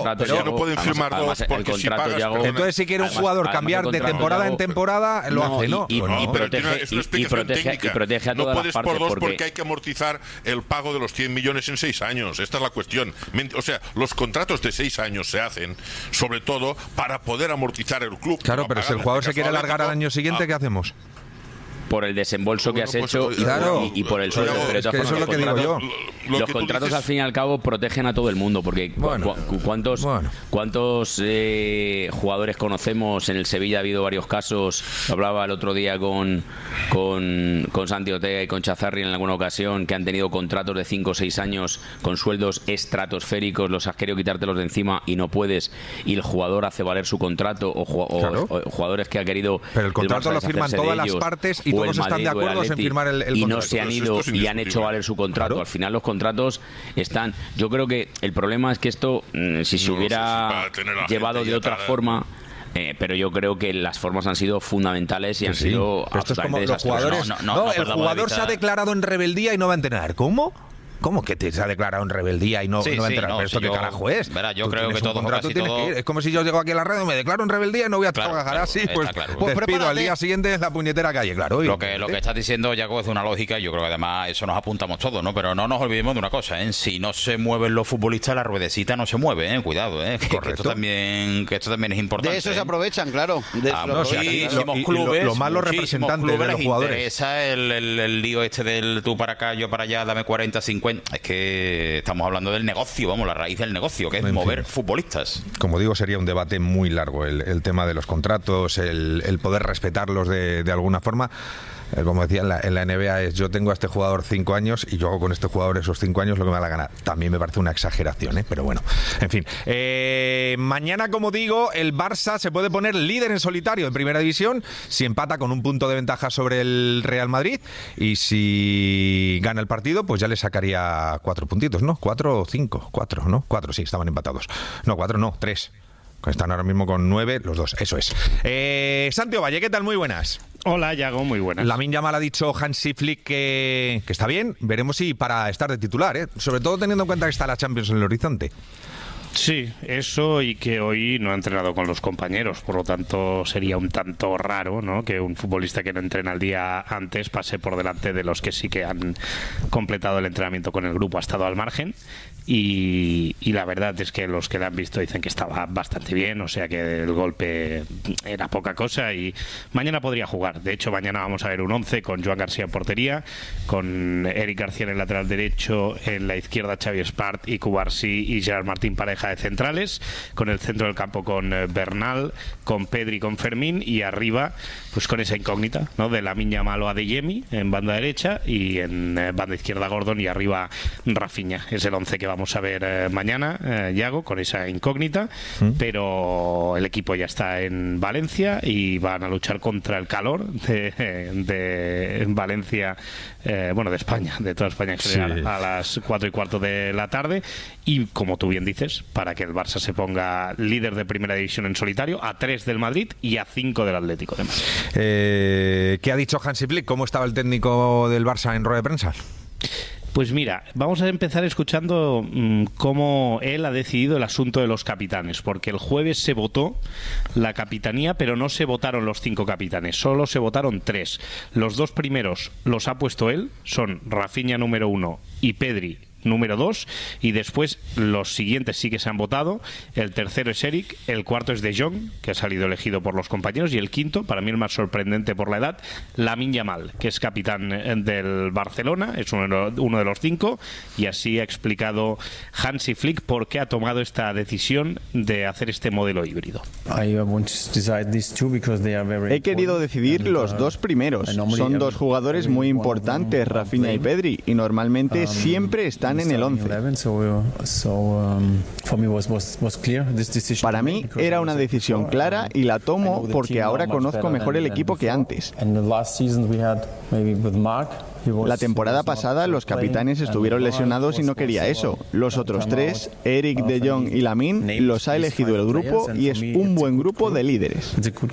no pueden firmar dos porque si pagas... Entonces, si quiere un jugador cambiar de temporada en temporada, lo hace, ¿no? Y protege a todas las partes. No puedes por dos porque hay que amortizar el pago de los 100 millones en 6 años. Esta es la cuestión. O sea, los contratos de 6 años se hacen, sobre todo, para poder amortizar el club. Claro, pero si el jugador se quiere alargar al año siguiente, ¿qué hacemos? Por el desembolso que has hecho y por el sueldo. Pero de todas formas, eso es lo que digo yo. Los contratos, al fin y al cabo, protegen a todo el mundo. Porque ¿cuántos jugadores conocemos? En el Sevilla ha habido varios casos. Hablaba el otro día con Santi Ortega y con Chazarri en alguna ocasión, que han tenido contratos de 5 o 6 años con sueldos estratosféricos. Los has querido quitártelos de encima y no puedes. Y el jugador hace valer su contrato. O jugadores que ha querido... Pero el contrato lo firman todas las partes y todos están de acuerdo en firmar el contrato. Y no se han ido y han hecho valer su contrato. Al final los contratos están... Yo creo que el problema es que esto, si se hubiera llevado de otra forma... pero yo creo que las formas han sido fundamentales y han sido absolutamente desastrosas. El jugador se ha declarado en rebeldía y no va a entrenar. ¿Cómo? ¿Cómo que te ha declarado en rebeldía y no va a entrenar? ¿Pero esto qué carajo es? Yo creo que todo es como si yo llego aquí a la radio, me declaro en rebeldía y no voy a trabajar así. Pues despido al día siguiente en la puñetera calle, claro. Lo que estás diciendo, Yago, es una lógica. Yo creo que además eso nos apuntamos todos, ¿no? Pero no nos olvidemos de una cosa, ¿eh? Si no se mueven los futbolistas, la ruedecita no se mueve, ¿eh? Cuidado, ¿eh? Que esto también es importante. De eso se aprovechan, claro. Los malos representantes de los jugadores. Interesa el lío este del tú para acá, yo para allá, dame 40, 50. Es que estamos hablando del negocio, vamos, la raíz del negocio, que es mover futbolistas. Como digo, sería un debate muy largo el tema de los contratos, el poder respetarlos de alguna forma. Como decía en la NBA, yo tengo a este jugador 5 años y yo hago con este jugador esos 5 años lo que me da la gana. También me parece una exageración, ¿eh? Pero bueno, en fin. Mañana, como digo, el Barça se puede poner líder en solitario en Primera División si empata con un punto de ventaja sobre el Real Madrid, y si gana el partido, pues ya le sacaría 4 puntitos, ¿no? 4 o 5, 4, ¿no? 4, sí, estaban empatados. No, 4 no, 3. Están ahora mismo con 9 los dos, eso es. Santi Ovalle, ¿qué tal? Muy buenas. Hola, Yago, muy buenas. Lamine Yamal ha dicho Hansi Flick que está bien. Veremos si para estar de titular, ¿eh? Sobre todo teniendo en cuenta que está la Champions en el horizonte. Sí, eso, y que hoy no ha entrenado con los compañeros, por lo tanto sería un tanto raro, ¿no?, que un futbolista que no entrena el día antes pase por delante de los que sí que han completado el entrenamiento con el grupo, ha estado al margen. Y la verdad es que los que la han visto dicen que estaba bastante bien, o sea que el golpe era poca cosa y mañana podría jugar. De hecho, mañana vamos a ver un 11 con Joan García en portería, con Eric García en el lateral derecho, en la izquierda Xavi Espart y Cubarsí y Gerard Martín pareja de centrales, con el centro del campo con Bernal, con Pedri, con Fermín, y arriba pues con esa incógnita, ¿no?, de Lamine Yamal o Adeyemi en banda derecha y en banda izquierda Gordon y arriba Rafinha. Es el 11 que vamos a ver mañana, Yago, con esa incógnita, pero el equipo ya está en Valencia y van a luchar contra el calor de Valencia, de España, de toda España en general, a las 4:15 de la tarde, y como tú bien dices, para que el Barça se ponga líder de Primera División en solitario, a 3 del Madrid y a 5 del Atlético de Madrid. ¿Qué ha dicho Hansi Flick? ¿Cómo estaba el técnico del Barça en rueda de prensa? Pues mira, vamos a empezar escuchando cómo él ha decidido el asunto de los capitanes, porque el jueves se votó la capitanía, pero no se votaron los 5 capitanes, solo se votaron 3. Los 2 primeros los ha puesto él, son Rafinha número 1 y Pedri número 2, y después los siguientes sí que se han votado. El tercero es Eric, el cuarto es De Jong, que ha salido elegido por los compañeros, y el quinto, para mí el más sorprendente por la edad, Lamine Yamal, que es capitán del Barcelona, es uno de los 5, y así ha explicado Hansi Flick por qué ha tomado esta decisión de hacer este modelo híbrido. He querido decidir los 2 primeros. Son 2 jugadores muy importantes, Rafinha y Pedri, y normalmente siempre están en el 11. Para mí era una decisión clara y la tomo porque ahora conozco mejor el equipo que antes. La temporada pasada los capitanes estuvieron lesionados y no quería eso. Los otros 3, Eric, De Jong y Lamine, los ha elegido el grupo y es un buen grupo de líderes.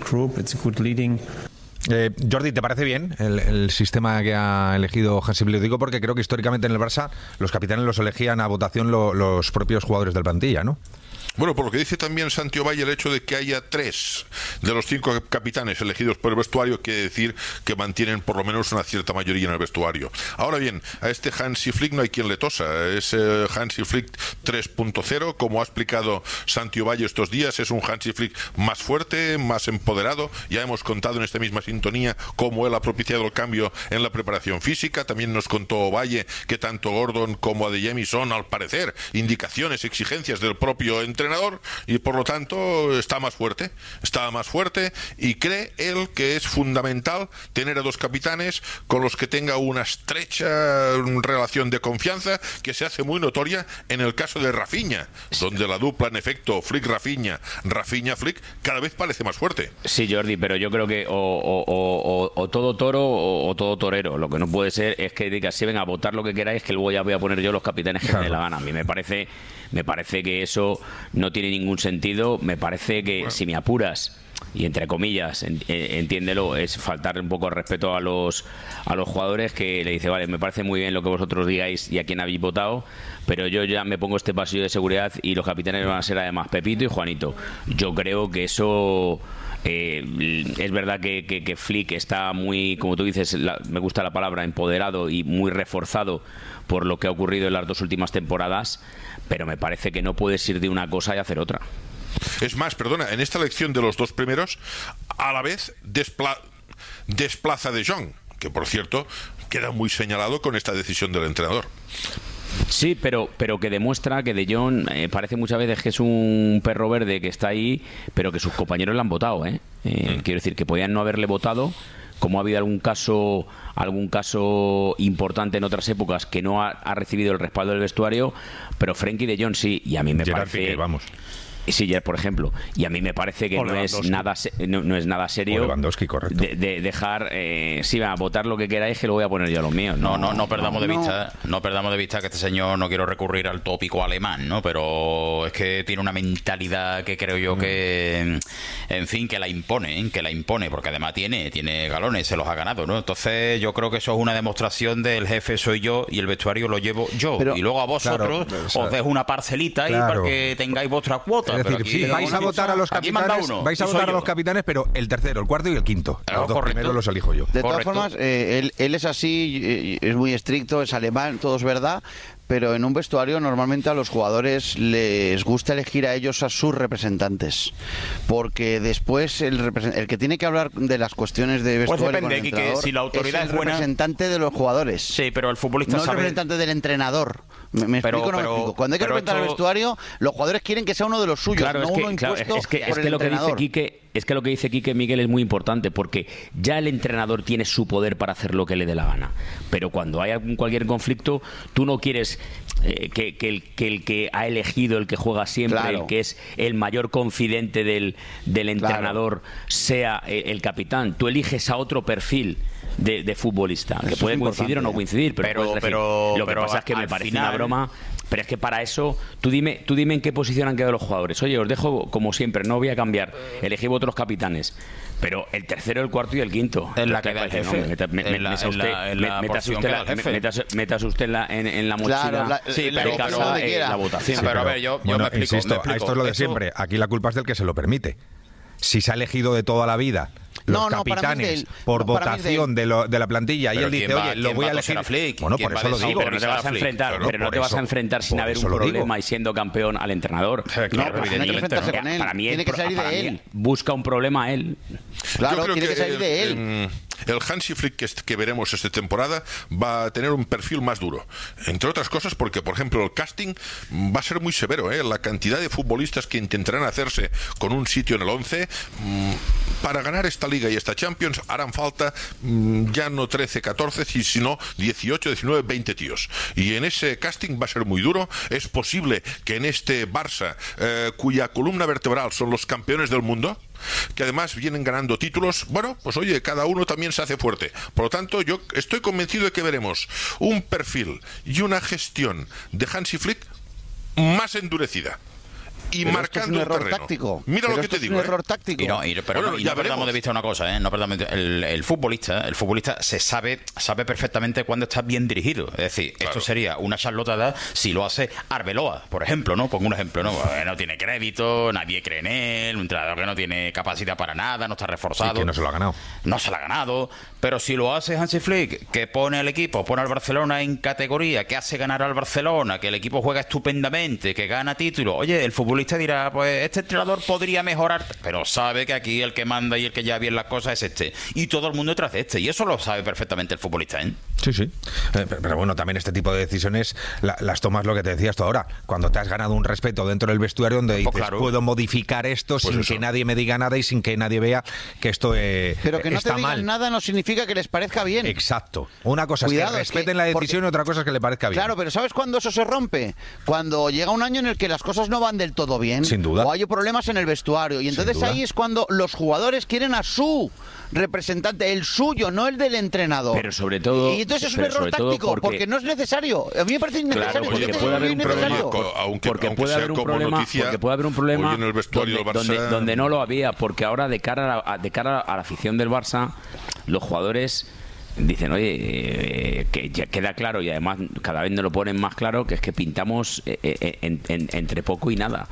Jordi, ¿te parece bien el sistema que ha elegido Hansi Flick? Digo porque creo que históricamente en el Barça los capitanes los elegían a votación los propios jugadores del plantilla, ¿no? Bueno, por lo que dice también Santi Ovalle, el hecho de que haya 3 de los 5 capitanes elegidos por el vestuario quiere decir que mantienen por lo menos una cierta mayoría en el vestuario. Ahora bien, a este Hansi Flick no hay quien le tosa. Es Hansi Flick 3.0, como ha explicado Santi Ovalle estos días. Es un Hansi Flick más fuerte, más empoderado. Ya hemos contado en esta misma sintonía cómo él ha propiciado el cambio en la preparación física. También nos contó Ovalle que tanto Gordon como Adeyemi son, al parecer, indicaciones, exigencias del propio entrenador, y por lo tanto está más fuerte y cree él que es fundamental tener a 2 capitanes con los que tenga una estrecha relación de confianza, que se hace muy notoria en el caso de Rafinha, donde la dupla en efecto Flick-Rafinha, Rafinha-Flick cada vez parece más fuerte. Sí, Jordi, pero yo creo que o todo toro o todo torero. Lo que no puede ser es que digas, si venga a votar lo que queráis, que luego ya voy a poner yo los capitanes que me dé la gana. A mí me parece que eso no tiene ningún sentido. Me parece que, si me apuras, y entre comillas, entiéndelo, es faltar un poco de respeto a los jugadores, que le dice, vale, me parece muy bien lo que vosotros digáis y a quién habéis votado, pero yo ya me pongo este pasillo de seguridad y los capitanes van a ser además Pepito y Juanito. Yo creo que eso... es verdad que Flick está muy, como tú dices, me gusta la palabra, empoderado y muy reforzado por lo que ha ocurrido en las 2 últimas temporadas, pero me parece que no puedes ir de una cosa y hacer otra. Es más, perdona, en esta elección de los 2 primeros, a la vez desplaza a De Jong, que por cierto queda muy señalado con esta decisión del entrenador. Sí, pero que demuestra que De Jong parece muchas veces que es un perro verde que está ahí, pero que sus compañeros le han votado, quiero decir, que podían no haberle votado, como ha habido algún caso importante en otras épocas que no ha recibido el respaldo del vestuario, pero Frenkie De Jong sí, y a mí me parece... Piqué, vamos. Sí, por ejemplo, y a mí me parece que no es nada serio de dejar va a votar lo que queráis, que lo voy a poner yo a los míos. No perdamos de vista que este señor, no quiero recurrir al tópico alemán, ¿no? Pero es que tiene una mentalidad que creo yo que, en fin, que la impone, porque además tiene galones, se los ha ganado, ¿no? Entonces yo creo que eso es una demostración del jefe soy yo y el vestuario lo llevo yo, pero, y luego a vosotros os dejo una parcelita ahí para que tengáis vuestra cuota. Es decir, sí, vais a votar a los capitanes, pero el tercero, el cuarto y el quinto. Los 2 primeros los elijo yo. De todas formas, él es así, es muy estricto, es alemán, todo es verdad, pero en un vestuario normalmente a los jugadores les gusta elegir a ellos a sus representantes, porque después el que tiene que hablar de las cuestiones de vestuario, pues depende, Quique, si la autoridad es el representante de los jugadores. Sí, pero el futbolista no el representante del entrenador. ¿Me explico o no me explico? Cuando hay que representar el vestuario, los jugadores quieren que sea uno de los suyos, no uno impuesto por el entrenador. Es que lo que dice Quique, Miguel, es muy importante, porque ya el entrenador tiene su poder para hacer lo que le dé la gana, pero cuando hay cualquier conflicto, tú no quieres que el que ha elegido, el que juega siempre, el que es el mayor confidente del entrenador, sea el capitán. Tú eliges a otro perfil de futbolista, que puede coincidir o no coincidir, pero lo que pasa es que me parece una broma. Pero es que para eso, tú dime en qué posición han quedado los jugadores. Oye, os dejo como siempre, no voy a cambiar, elegí otros capitanes, pero el tercero, el cuarto y el quinto. En la que da el jefe. Métase usted en la mochila de casa la votación. Sí, pero a ver, yo me explico. Insisto, esto es lo de siempre. Aquí la culpa es del que se lo permite. Si se ha elegido de toda la vida los capitanes por votación de la plantilla, y él dice, oye, lo voy a elegir. Bueno, por eso lo digo. Pero no te vas a enfrentar, no te vas a enfrentar sin haber un problema y siendo campeón al entrenador. Para mí tiene que salir de él. Busca un problema a él. Claro, tiene que salir de él. El Hansi Flick que veremos esta temporada va a tener un perfil más duro, entre otras cosas porque, por ejemplo, el casting va a ser muy severo, la cantidad de futbolistas que intentarán hacerse con un sitio en el 11 para ganar esta Liga y esta Champions harán falta ya no 13, 14, sino 18, 19, 20 tíos, y en ese casting va a ser muy duro. Es posible que en este Barça, cuya columna vertebral son los campeones del mundo, que además vienen ganando títulos, bueno, pues oye, cada uno también se hace fuerte. Por lo tanto, yo estoy convencido de que veremos un perfil y una gestión de Hansi Flick más endurecida. y pero marcando esto es un error terreno. táctico. Mira pero lo que te digo. Es un error táctico. Pero no perdamos de vista una cosa, no perdamos el futbolista se sabe perfectamente cuándo está bien dirigido. Es decir, esto sería una charlotada si lo hace Arbeloa, por ejemplo, ¿no? Pongo un ejemplo, ¿no? No tiene crédito, nadie cree en él, un entrenador que no tiene capacidad para nada, no está reforzado. Y que no se lo ha ganado. No se lo ha ganado. Pero si lo hace Hansi Flick, que pone al equipo, pone al Barcelona en categoría, que hace ganar al Barcelona, que el equipo juega estupendamente, que gana títulos, oye, el futbolista dirá, pues este entrenador podría mejorar, pero sabe que aquí el que manda y el que lleva bien las cosas es este. Y todo el mundo detrás de este. Y eso lo sabe perfectamente el futbolista, ¿eh? Sí. Pero bueno, también este tipo de decisiones las tomas, lo que te decías tú ahora, cuando te has ganado un respeto dentro del vestuario donde dices, claro, puedo modificar esto sin que nadie me diga nada y sin que nadie vea que esto pero que no está te digan mal. Nada no significa que les parezca bien. Exacto. Una cosa es que respeten la decisión y otra cosa es que le parezca bien. Claro, pero ¿sabes cuándo eso se rompe? Cuando llega un año en el que las cosas no van del todo bien. Sin duda. O hay problemas en el vestuario. Y entonces ahí es cuando los jugadores quieren a su representante, el suyo, no el del entrenador. Pero sobre todo... Y entonces es un error táctico, porque no es necesario. A mí me parece innecesario. Claro, porque puede haber un problema. Porque puede haber un problema en el vestuario del Barça, donde no lo había, porque ahora de cara a la afición del Barça, los jugadores dicen, oye, que ya queda claro, y además cada vez nos lo ponen más claro, que es que pintamos entre poco y nada.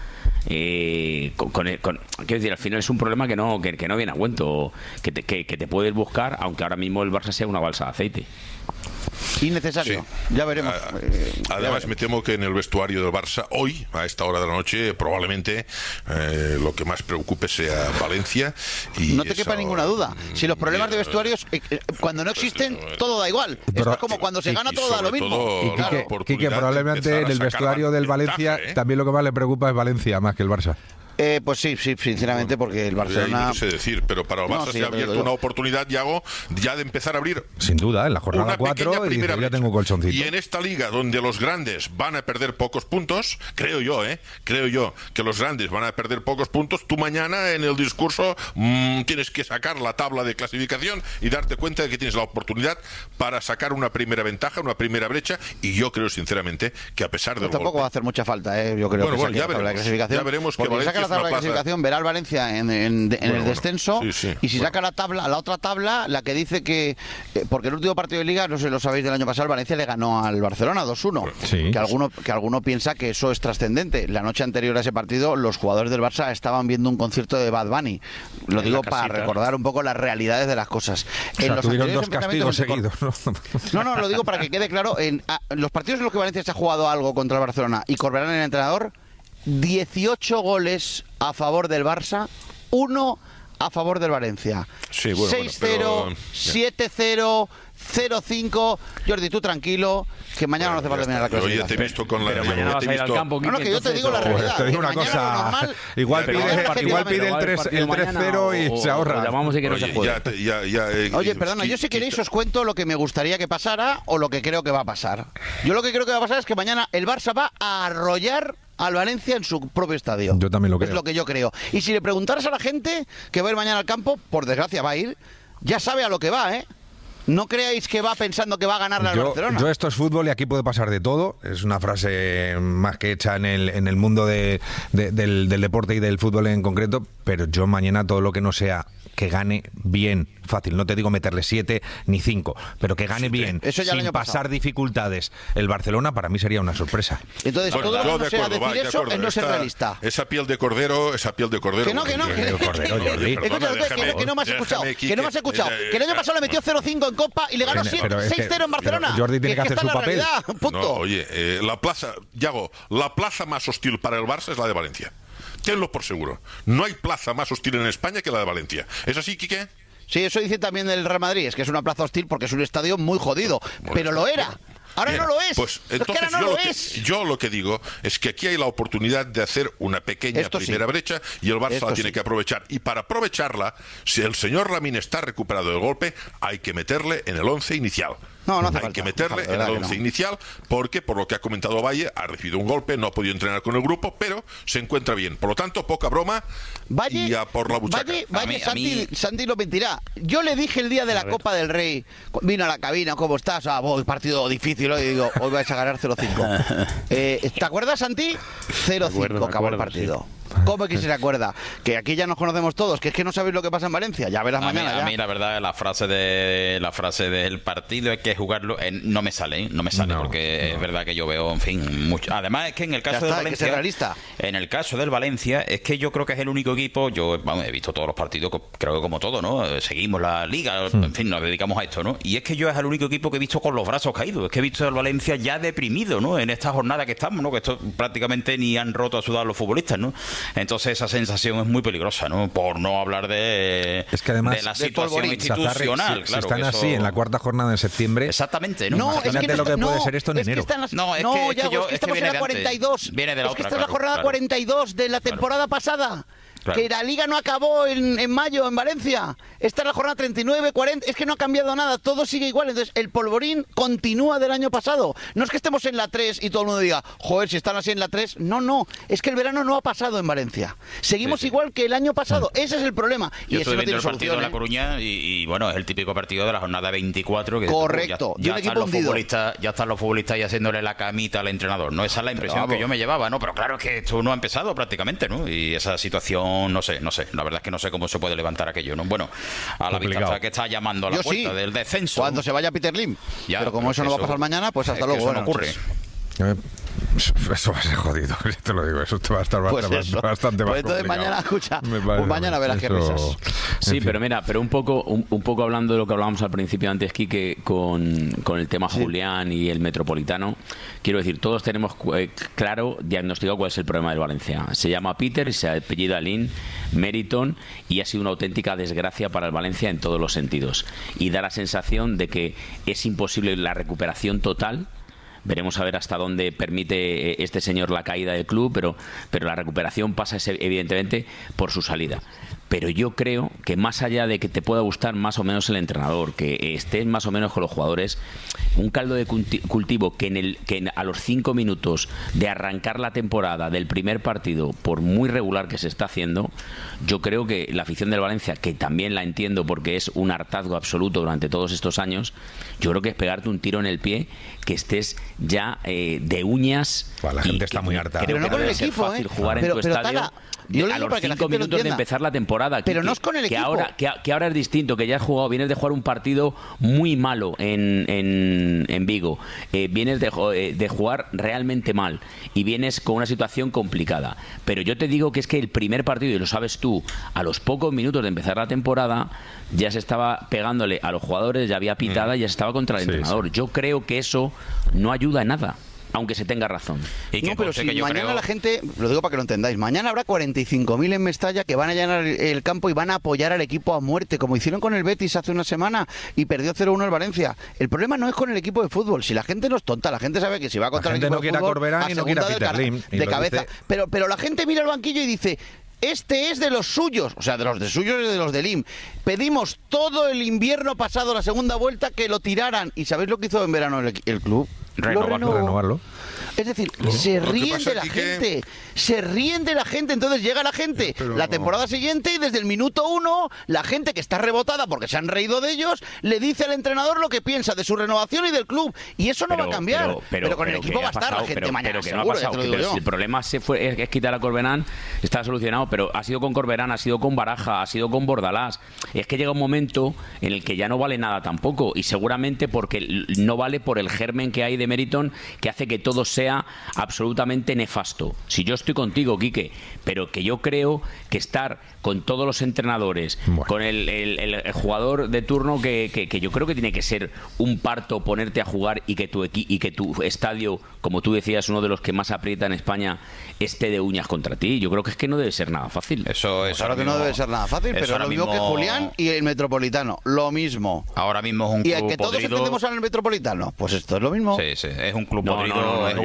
Quiero decir, al final es un problema que no viene a cuento, que te puedes buscar, aunque ahora mismo el Barça sea una balsa de aceite. Innecesario. Ya veremos. Además, me temo que en el vestuario del Barça, hoy, a esta hora de la noche, probablemente lo que más preocupe sea Valencia. Y no te quepa ninguna duda. Si los problemas de vestuarios, cuando no existen, todo da igual. Esto es como cuando se gana, todo da lo mismo. Y Quique, probablemente en el vestuario del Valencia también lo que más le preocupa es Valencia, más que el Barça. Pues sí, sinceramente, porque el Barcelona... No sé decir, pero para el Barça se ha abierto una oportunidad, Yago, ya de empezar a abrir... Sin duda, en la jornada 4 y dice, ya tengo colchoncito. Y en esta liga, donde los grandes van a perder pocos puntos, creo yo que los grandes van a perder pocos puntos, tú mañana en el discurso tienes que sacar la tabla de clasificación y darte cuenta de que tienes la oportunidad para sacar una primera ventaja, una primera brecha, y yo creo sinceramente que a pesar de... Tampoco va a hacer mucha falta, yo creo que ya veremos que Valencia... La clasificación, verá al Valencia en el descenso, y si saca la otra tabla, la que dice que, porque el último partido de Liga, no sé si lo sabéis, del año pasado, el Valencia le ganó al Barcelona 2-1, que alguno piensa que eso es trascendente. La noche anterior a ese partido, los jugadores del Barça estaban viendo un concierto de Bad Bunny, lo digo para recordar un poco las realidades de las cosas. Tuvieron 2 castigos seguidos, ¿no? No, lo digo para que quede claro, en los partidos en los que Valencia se ha jugado algo contra el Barcelona y Corberán el entrenador, 18 goles a favor del Barça, 1 a favor del Valencia. 6-0, 7-0, 0-5. Jordi, tú tranquilo, que mañana no hace falta terminar la clasificación. Oye, te he visto con la... Pero mañana vas a ir al campo, no, que yo te digo la realidad. Te digo una cosa, igual pide el 3-0 y se ahorra. Llamamos y que no se puede. Oye, perdona, yo si queréis os cuento lo que me gustaría que pasara o lo que creo que va a pasar. Yo lo que creo que va a pasar es que mañana el Barça va a arrollar al Valencia en su propio estadio. Yo también lo creo. Es lo que yo creo. Y si le preguntaras a la gente que va a ir mañana al campo, por desgracia va a ir, ya sabe a lo que va, ¿eh? No creáis que va pensando que va a ganarle al Barcelona. Esto es fútbol y aquí puede pasar de todo. Es una frase más que hecha en el mundo del deporte y del fútbol en concreto, pero yo mañana todo lo que no sea que gane bien, fácil, no te digo meterle 7 ni 5, pero que gane bien, eso ya sin pasar dificultades. El Barcelona para mí sería una sorpresa. Entonces, todo lo que no sea decir eso es no ser realista. Esa piel de cordero. Que no. Que no me has escuchado. Que el año pasado le metió 0-5 en Copa y le ganó 6-0 en Barcelona. Jordi tiene que hacer su papel. No, oye, la plaza más hostil para el Barça es la de Valencia. Tenlo por seguro. No hay plaza más hostil en España que la de Valencia. ¿Es así, Quique? Sí, eso dice también del Real Madrid. Es que es una plaza hostil porque es un estadio muy jodido. Pero lo era. Ahora no lo es. Pues entonces yo lo que digo es que aquí hay la oportunidad de hacer una pequeña primera brecha y el Barça la tiene que aprovechar. Y para aprovecharla, si el señor Lamine está recuperado del golpe, hay que meterle en el 11 inicial. Hay que meterle en el 11 inicial, porque por lo que ha comentado Valle, ha recibido un golpe, no ha podido entrenar con el grupo, pero se encuentra bien. Por lo tanto, poca broma y a por la buchaca. Valle, Santi lo mentirá. Yo le dije el día de la Copa del Rey, vino a la cabina, ¿cómo estás? Partido difícil, y digo, hoy vais a ganar 0-5. ¿Te acuerdas, Santi? 0-5 acabó el partido. Sí. ¿Cómo es que se le acuerda? Que aquí ya nos conocemos todos, que es que no sabéis lo que pasa en Valencia, ya verás mañana. A mí la verdad, la frase del partido es que jugarlo no me sale, porque es verdad que yo veo, en fin, mucho. Además es que en el caso del Valencia, es que yo creo que es el único equipo, he visto todos los partidos, creo que como todo, ¿no? Seguimos la liga, en fin, nos dedicamos a esto, ¿no? Y es que yo es el único equipo que he visto con los brazos caídos, es que he visto al Valencia ya deprimido, ¿no? En esta jornada que estamos, ¿no? Que esto prácticamente ni han roto a sudar los futbolistas, ¿no? Entonces esa sensación es muy peligrosa, ¿no? Por no hablar de la situación institucional. Si están así en la cuarta jornada de septiembre. Exactamente, ¿no? Imagínate lo que puede ser esto en enero. Estamos en la 42. Viene de la otra. Esta es la jornada 42 de la temporada pasada. Claro. Que la Liga no acabó en mayo en Valencia. Esta es la jornada 39, 40. Es que no ha cambiado nada, todo sigue igual. Entonces el polvorín continúa del año pasado. No es que estemos en la 3 y todo el mundo diga, joder, si están así en la 3. No, es que el verano no ha pasado en Valencia. Seguimos igual que el año pasado. Ese es el problema. Yo estoy viendo el partido de La Coruña y bueno, es el típico partido de la jornada 24. Que correcto, ya están los futbolistas y haciéndole la camita al entrenador, ¿no? Esa es la impresión que yo me llevaba, ¿no? Pero claro, es que esto no ha empezado prácticamente, ¿no? Y esa situación no sé, la verdad es que no sé cómo se puede levantar aquello, ¿no? Bueno, a la vista que está llamando a la puerta del descenso. Cuando se vaya Peter Lim. Pero como eso no va a pasar mañana, pues hasta luego. Eso no ocurre. Eso va a ser jodido, te lo digo, eso te va a estar bastante más entonces mañana, mañana verás qué risas. Sí, pero mira, un poco hablando de lo que hablábamos al principio antes, Quique, con el tema Julián y el Metropolitano, quiero decir, todos tenemos claro, diagnosticado cuál es el problema del Valencia. Se llama Peter y se apellida Lin, Meriton, y ha sido una auténtica desgracia para el Valencia en todos los sentidos. Y da la sensación de que es imposible la recuperación total. Veremos a ver hasta dónde permite este señor la caída del club, pero la recuperación pasa evidentemente por su salida. Pero yo creo que más allá de que te pueda gustar más o menos el entrenador, que estés más o menos con los jugadores, un caldo de cultivo que a los 5 minutos de arrancar la temporada del primer partido, por muy regular que se está haciendo, yo creo que la afición del Valencia, que también la entiendo porque es un hartazgo absoluto durante todos estos años, yo creo que es pegarte un tiro en el pie, que estés ya de uñas. La gente está muy harta. Pero no con el equipo, fácil jugar en tu estadio. A los 5 minutos de empezar la temporada. Pero no es con el equipo. Que ahora es distinto, que ya has jugado, vienes de jugar un partido muy malo en Vigo. Vienes de jugar realmente mal y vienes con una situación complicada. Pero yo te digo que es que el primer partido, y lo sabes tú, a los pocos minutos de empezar la temporada, ya se estaba pegándole a los jugadores, ya había pitada y ya se estaba contra el entrenador. Sí. Yo creo que eso no ayuda en nada, aunque se tenga razón. No, pero si mañana la gente, lo digo para que lo entendáis, mañana habrá 45.000 en Mestalla que van a llenar el campo y van a apoyar al equipo a muerte, como hicieron con el Betis hace una semana y perdió 0-1 el Valencia. El problema no es con el equipo de fútbol, si la gente no es tonta, la gente sabe que si va contra el equipo de fútbol, a segunda de cabeza. Pero la gente mira el banquillo y dice, este es de los suyos, o sea, de los de suyos y de los del IM. Pedimos todo el invierno pasado, la segunda vuelta, que lo tiraran. ¿Y sabéis lo que hizo en verano el club? Renovarlo. Es decir, se ríen de la gente. Se ríen de la gente. Entonces llega la gente la temporada siguiente y desde el minuto 1 la gente que está rebotada porque se han reído de ellos le dice al entrenador lo que piensa de su renovación y del club. Y eso no va a cambiar. Pero con el equipo va a estar la gente mañana. Que no ha pasado, si el problema es quitar a Corberán, está solucionado. Pero ha sido con Corberán, ha sido con Baraja, ha sido con Bordalás. Es que llega un momento en el que ya no vale nada tampoco. Y seguramente porque no vale por el germen que hay de Meriton, que hace que todo sea absolutamente nefasto. Si yo estoy contigo, Quique, pero que yo creo que estar con todos los entrenadores, con el jugador de turno, que yo creo que tiene que ser un parto ponerte a jugar y que tu estadio, como tú decías, uno de los que más aprieta en España, esté de uñas contra ti. Yo creo que es que no debe ser nada fácil. Claro que no debe ser nada fácil, pero lo mismo que Julián y el Metropolitano, lo mismo. Ahora mismo es un club podrido. ¿Y a que todos entendemos al Metropolitano? Pues esto es lo mismo. Sí, es un club podrido, es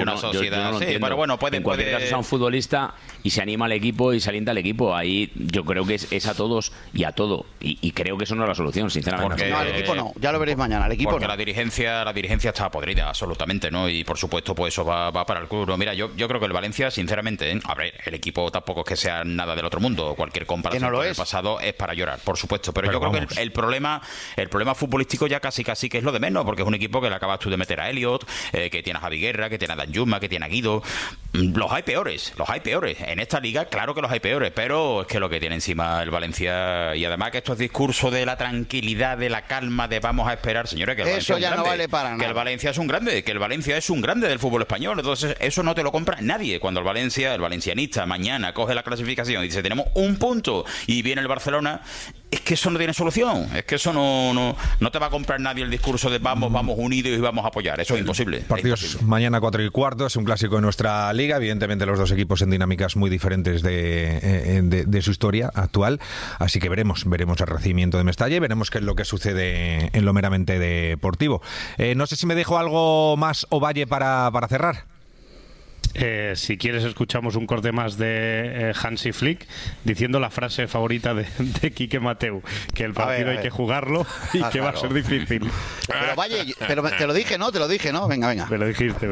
una sociedad. Yo no lo sí, entiendo. pero bueno, en cualquier caso, sea un futbolista y se anima al equipo y se alienta al equipo. Ahí yo creo que es a todos y a todo. Y creo que eso no es la solución, sinceramente. Porque, no, al equipo no. Ya lo veréis mañana. Al equipo porque no. la dirigencia está podrida, absolutamente, ¿no? Y por supuesto, pues eso va para el club. No, mira, yo creo que el Valencia, sinceramente, a ver, el equipo tampoco es que sea nada del otro mundo. Cualquier comparación con el pasado es para llorar, por supuesto. Pero yo creo que el problema futbolístico ya casi que es lo de menos, porque es un equipo que le acabas tú de meter a Elliot, que tiene a Javi Guerra, que tiene a Dan Juma, que tiene a Guido. Los hay peores. En esta liga, claro que los hay peores, pero es que lo que tiene encima el Valencia, y además que estos discursos de la tranquilidad, de la calma, de vamos a esperar, señores, que el Valencia eso ya no vale para nada. Que el Valencia es un grande del fútbol español. Entonces eso no te lo compra nadie. Cuando el valencianista mañana coge la clasificación y dice tenemos un punto y viene el Barcelona, es que eso no tiene solución. Es que eso no te va a comprar nadie el discurso de vamos unidos y vamos a apoyar. Eso es imposible. Partidos mañana 4:15, es un clásico de nuestra liga. Evidentemente los dos equipos en dinámicas muy diferentes de su historia actual. Así que veremos el recibimiento de Mestalla y veremos qué es lo que sucede en lo meramente deportivo. No sé si me dejo algo más, Ovalle, para cerrar. Si quieres escuchamos un corte más de Hansi Flick diciendo la frase favorita de Quique Mateu, que el partido hay que jugarlo y que va a ser difícil. Pero vaya, te lo dije, ¿no? Venga. Me lo dijiste.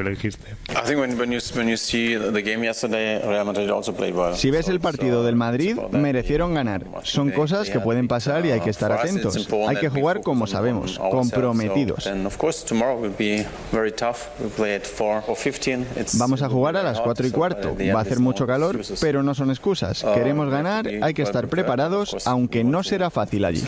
Si ves el partido del Madrid, merecieron ganar. Son cosas que pueden pasar y hay que estar atentos. Hay que jugar como sabemos, comprometidos. Vamos a jugar a las 4:15. Va a hacer mucho calor, pero no son excusas. Queremos ganar, hay que estar preparados, aunque no será fácil allí.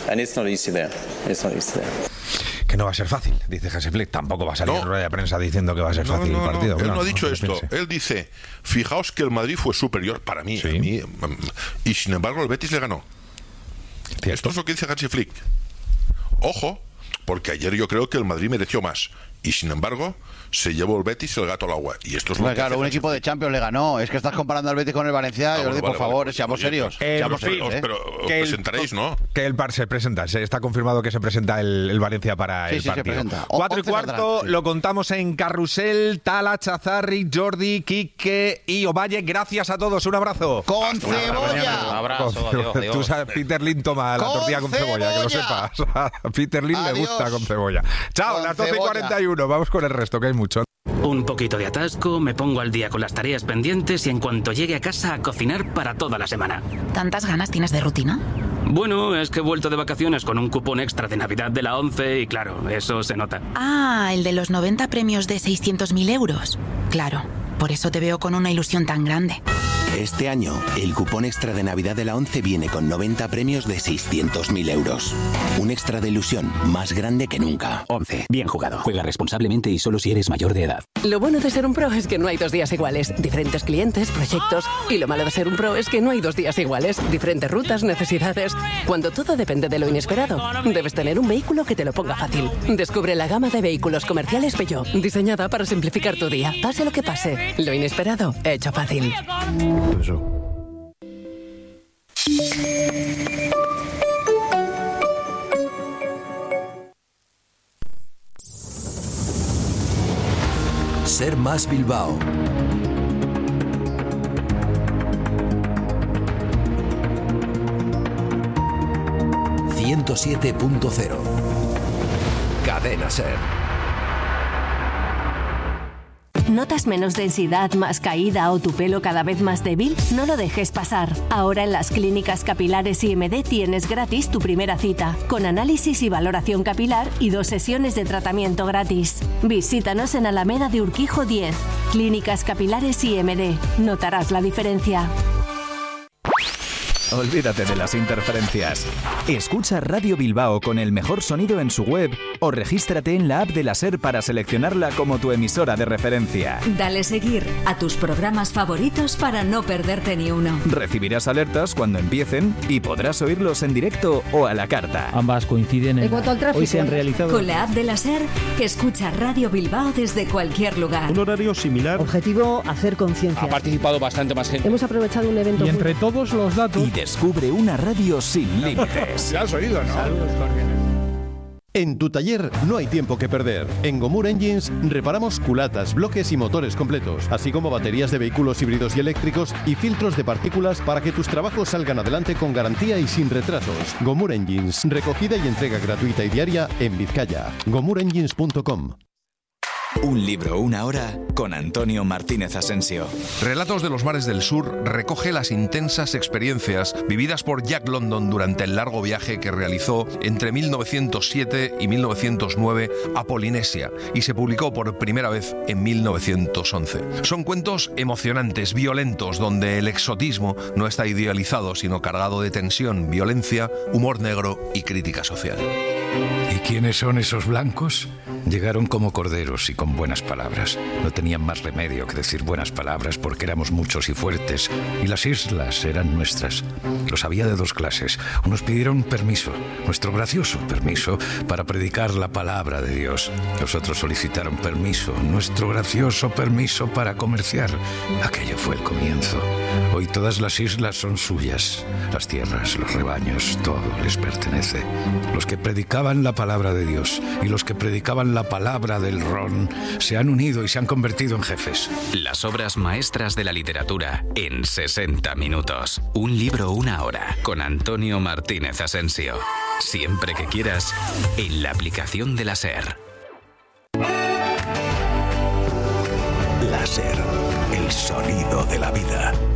Que no va a ser fácil, dice Hansi Flick. Tampoco va a salir en rueda de prensa diciendo que va a ser fácil el partido. Él no ha dicho esto. Él dice, fijaos que el Madrid fue superior para mí, a mí, y sin embargo el Betis le ganó. ¿Cierto? Esto es lo que dice Hansi Flick. Ojo, porque ayer yo creo que el Madrid mereció más y sin embargo se llevó el Betis el gato al agua. Y esto es lo que claro, un equipo de Champions le ganó. Es que estás comparando al Betis con el Valencia. Jordi, por favor, seamos serios. Pero os presentaréis, ¿no? Que el Bar se presenta. Está confirmado que se presenta el Valencia para el partido. 4:15 lo contamos en Carrusel. Tala, Chazarri, Jordi, Quique y Ovalle. Gracias a todos. Un abrazo. ¡Con cebolla! Un abrazo. Adiós. Tú sabes, Peter Lin toma la tortilla con cebolla, que lo sepas. A Peter Lin le gusta con cebolla. Chao, las 12:41. Vamos con el resto, que hay mucho. Un poquito de atasco, me pongo al día con las tareas pendientes y en cuanto llegue a casa a cocinar para toda la semana. ¿Tantas ganas tienes de rutina? Bueno, es que he vuelto de vacaciones con un cupón extra de Navidad de la 11 y claro, eso se nota. Ah, el de los 90 premios de 600.000 euros. Claro, por eso te veo con una ilusión tan grande. Este año, el cupón extra de Navidad de la 11 viene con 90 premios de 600.000 euros. Un extra de ilusión más grande que nunca. 11. Bien jugado. Juega responsablemente y solo si eres mayor de edad. Lo bueno de ser un pro es que no hay 2 días iguales. Diferentes clientes, proyectos. Y lo malo de ser un pro es que no hay 2 días iguales. Diferentes rutas, necesidades. Cuando todo depende de lo inesperado, debes tener un vehículo que te lo ponga fácil. Descubre la gama de vehículos comerciales Peugeot, diseñada para simplificar tu día. Pase lo que pase, lo inesperado, hecho fácil. Ser Más Bilbao. ...107.0... Cadena Ser. ¿Notas menos densidad, más caída o tu pelo cada vez más débil? No lo dejes pasar. Ahora en las clínicas capilares IMD tienes gratis tu primera cita, con análisis y valoración capilar y 2 sesiones de tratamiento gratis. Visítanos en Alameda de Urquijo 10. Clínicas capilares IMD. Notarás la diferencia. Olvídate de las interferencias. Escucha Radio Bilbao con el mejor sonido en su web o regístrate en la app de la SER para seleccionarla como tu emisora de referencia. Dale seguir a tus programas favoritos para no perderte ni uno. Recibirás alertas cuando empiecen y podrás oírlos en directo o a la carta. Ambas coinciden en cuanto al tráfico, hoy se han realizado. Con la app de la SER, escucha Radio Bilbao desde cualquier lugar. Un horario similar. Objetivo, hacer conciencia. Ha participado bastante más gente. Hemos aprovechado un evento. Y entre todos los datos. Y descubre una radio sin límites. Ya has oído, ¿no? Saludos cordiales. En tu taller no hay tiempo que perder. En Gomur Engines reparamos culatas, bloques y motores completos, así como baterías de vehículos híbridos y eléctricos y filtros de partículas para que tus trabajos salgan adelante con garantía y sin retrasos. Gomur Engines, recogida y entrega gratuita y diaria en Vizcaya. GomurEngines.com. Un libro, una hora, con Antonio Martínez Asensio. Relatos de los mares del sur recoge las intensas experiencias vividas por Jack London durante el largo viaje que realizó entre 1907 y 1909 a Polinesia y se publicó por primera vez en 1911. Son cuentos emocionantes, violentos, donde el exotismo no está idealizado, sino cargado de tensión, violencia, humor negro y crítica social. ¿Y quiénes son esos blancos? Llegaron como corderos y con buenas palabras. No tenían más remedio que decir buenas palabras porque éramos muchos y fuertes, y las islas eran nuestras. Los había de dos clases. Unos pidieron permiso, nuestro gracioso permiso, para predicar la palabra de Dios. Los otros solicitaron permiso, nuestro gracioso permiso para comerciar. Aquello fue el comienzo. Hoy todas las islas son suyas. Las tierras, los rebaños, todo les pertenece. Los que predicaban la palabra de Dios y los que predicaban la palabra del ron se han unido y se han convertido en jefes. Las obras maestras de la literatura en 60 minutos. Un libro, una hora, con Antonio Martínez Asensio. Siempre que quieras, en la aplicación de la SER. La SER, el sonido de la vida.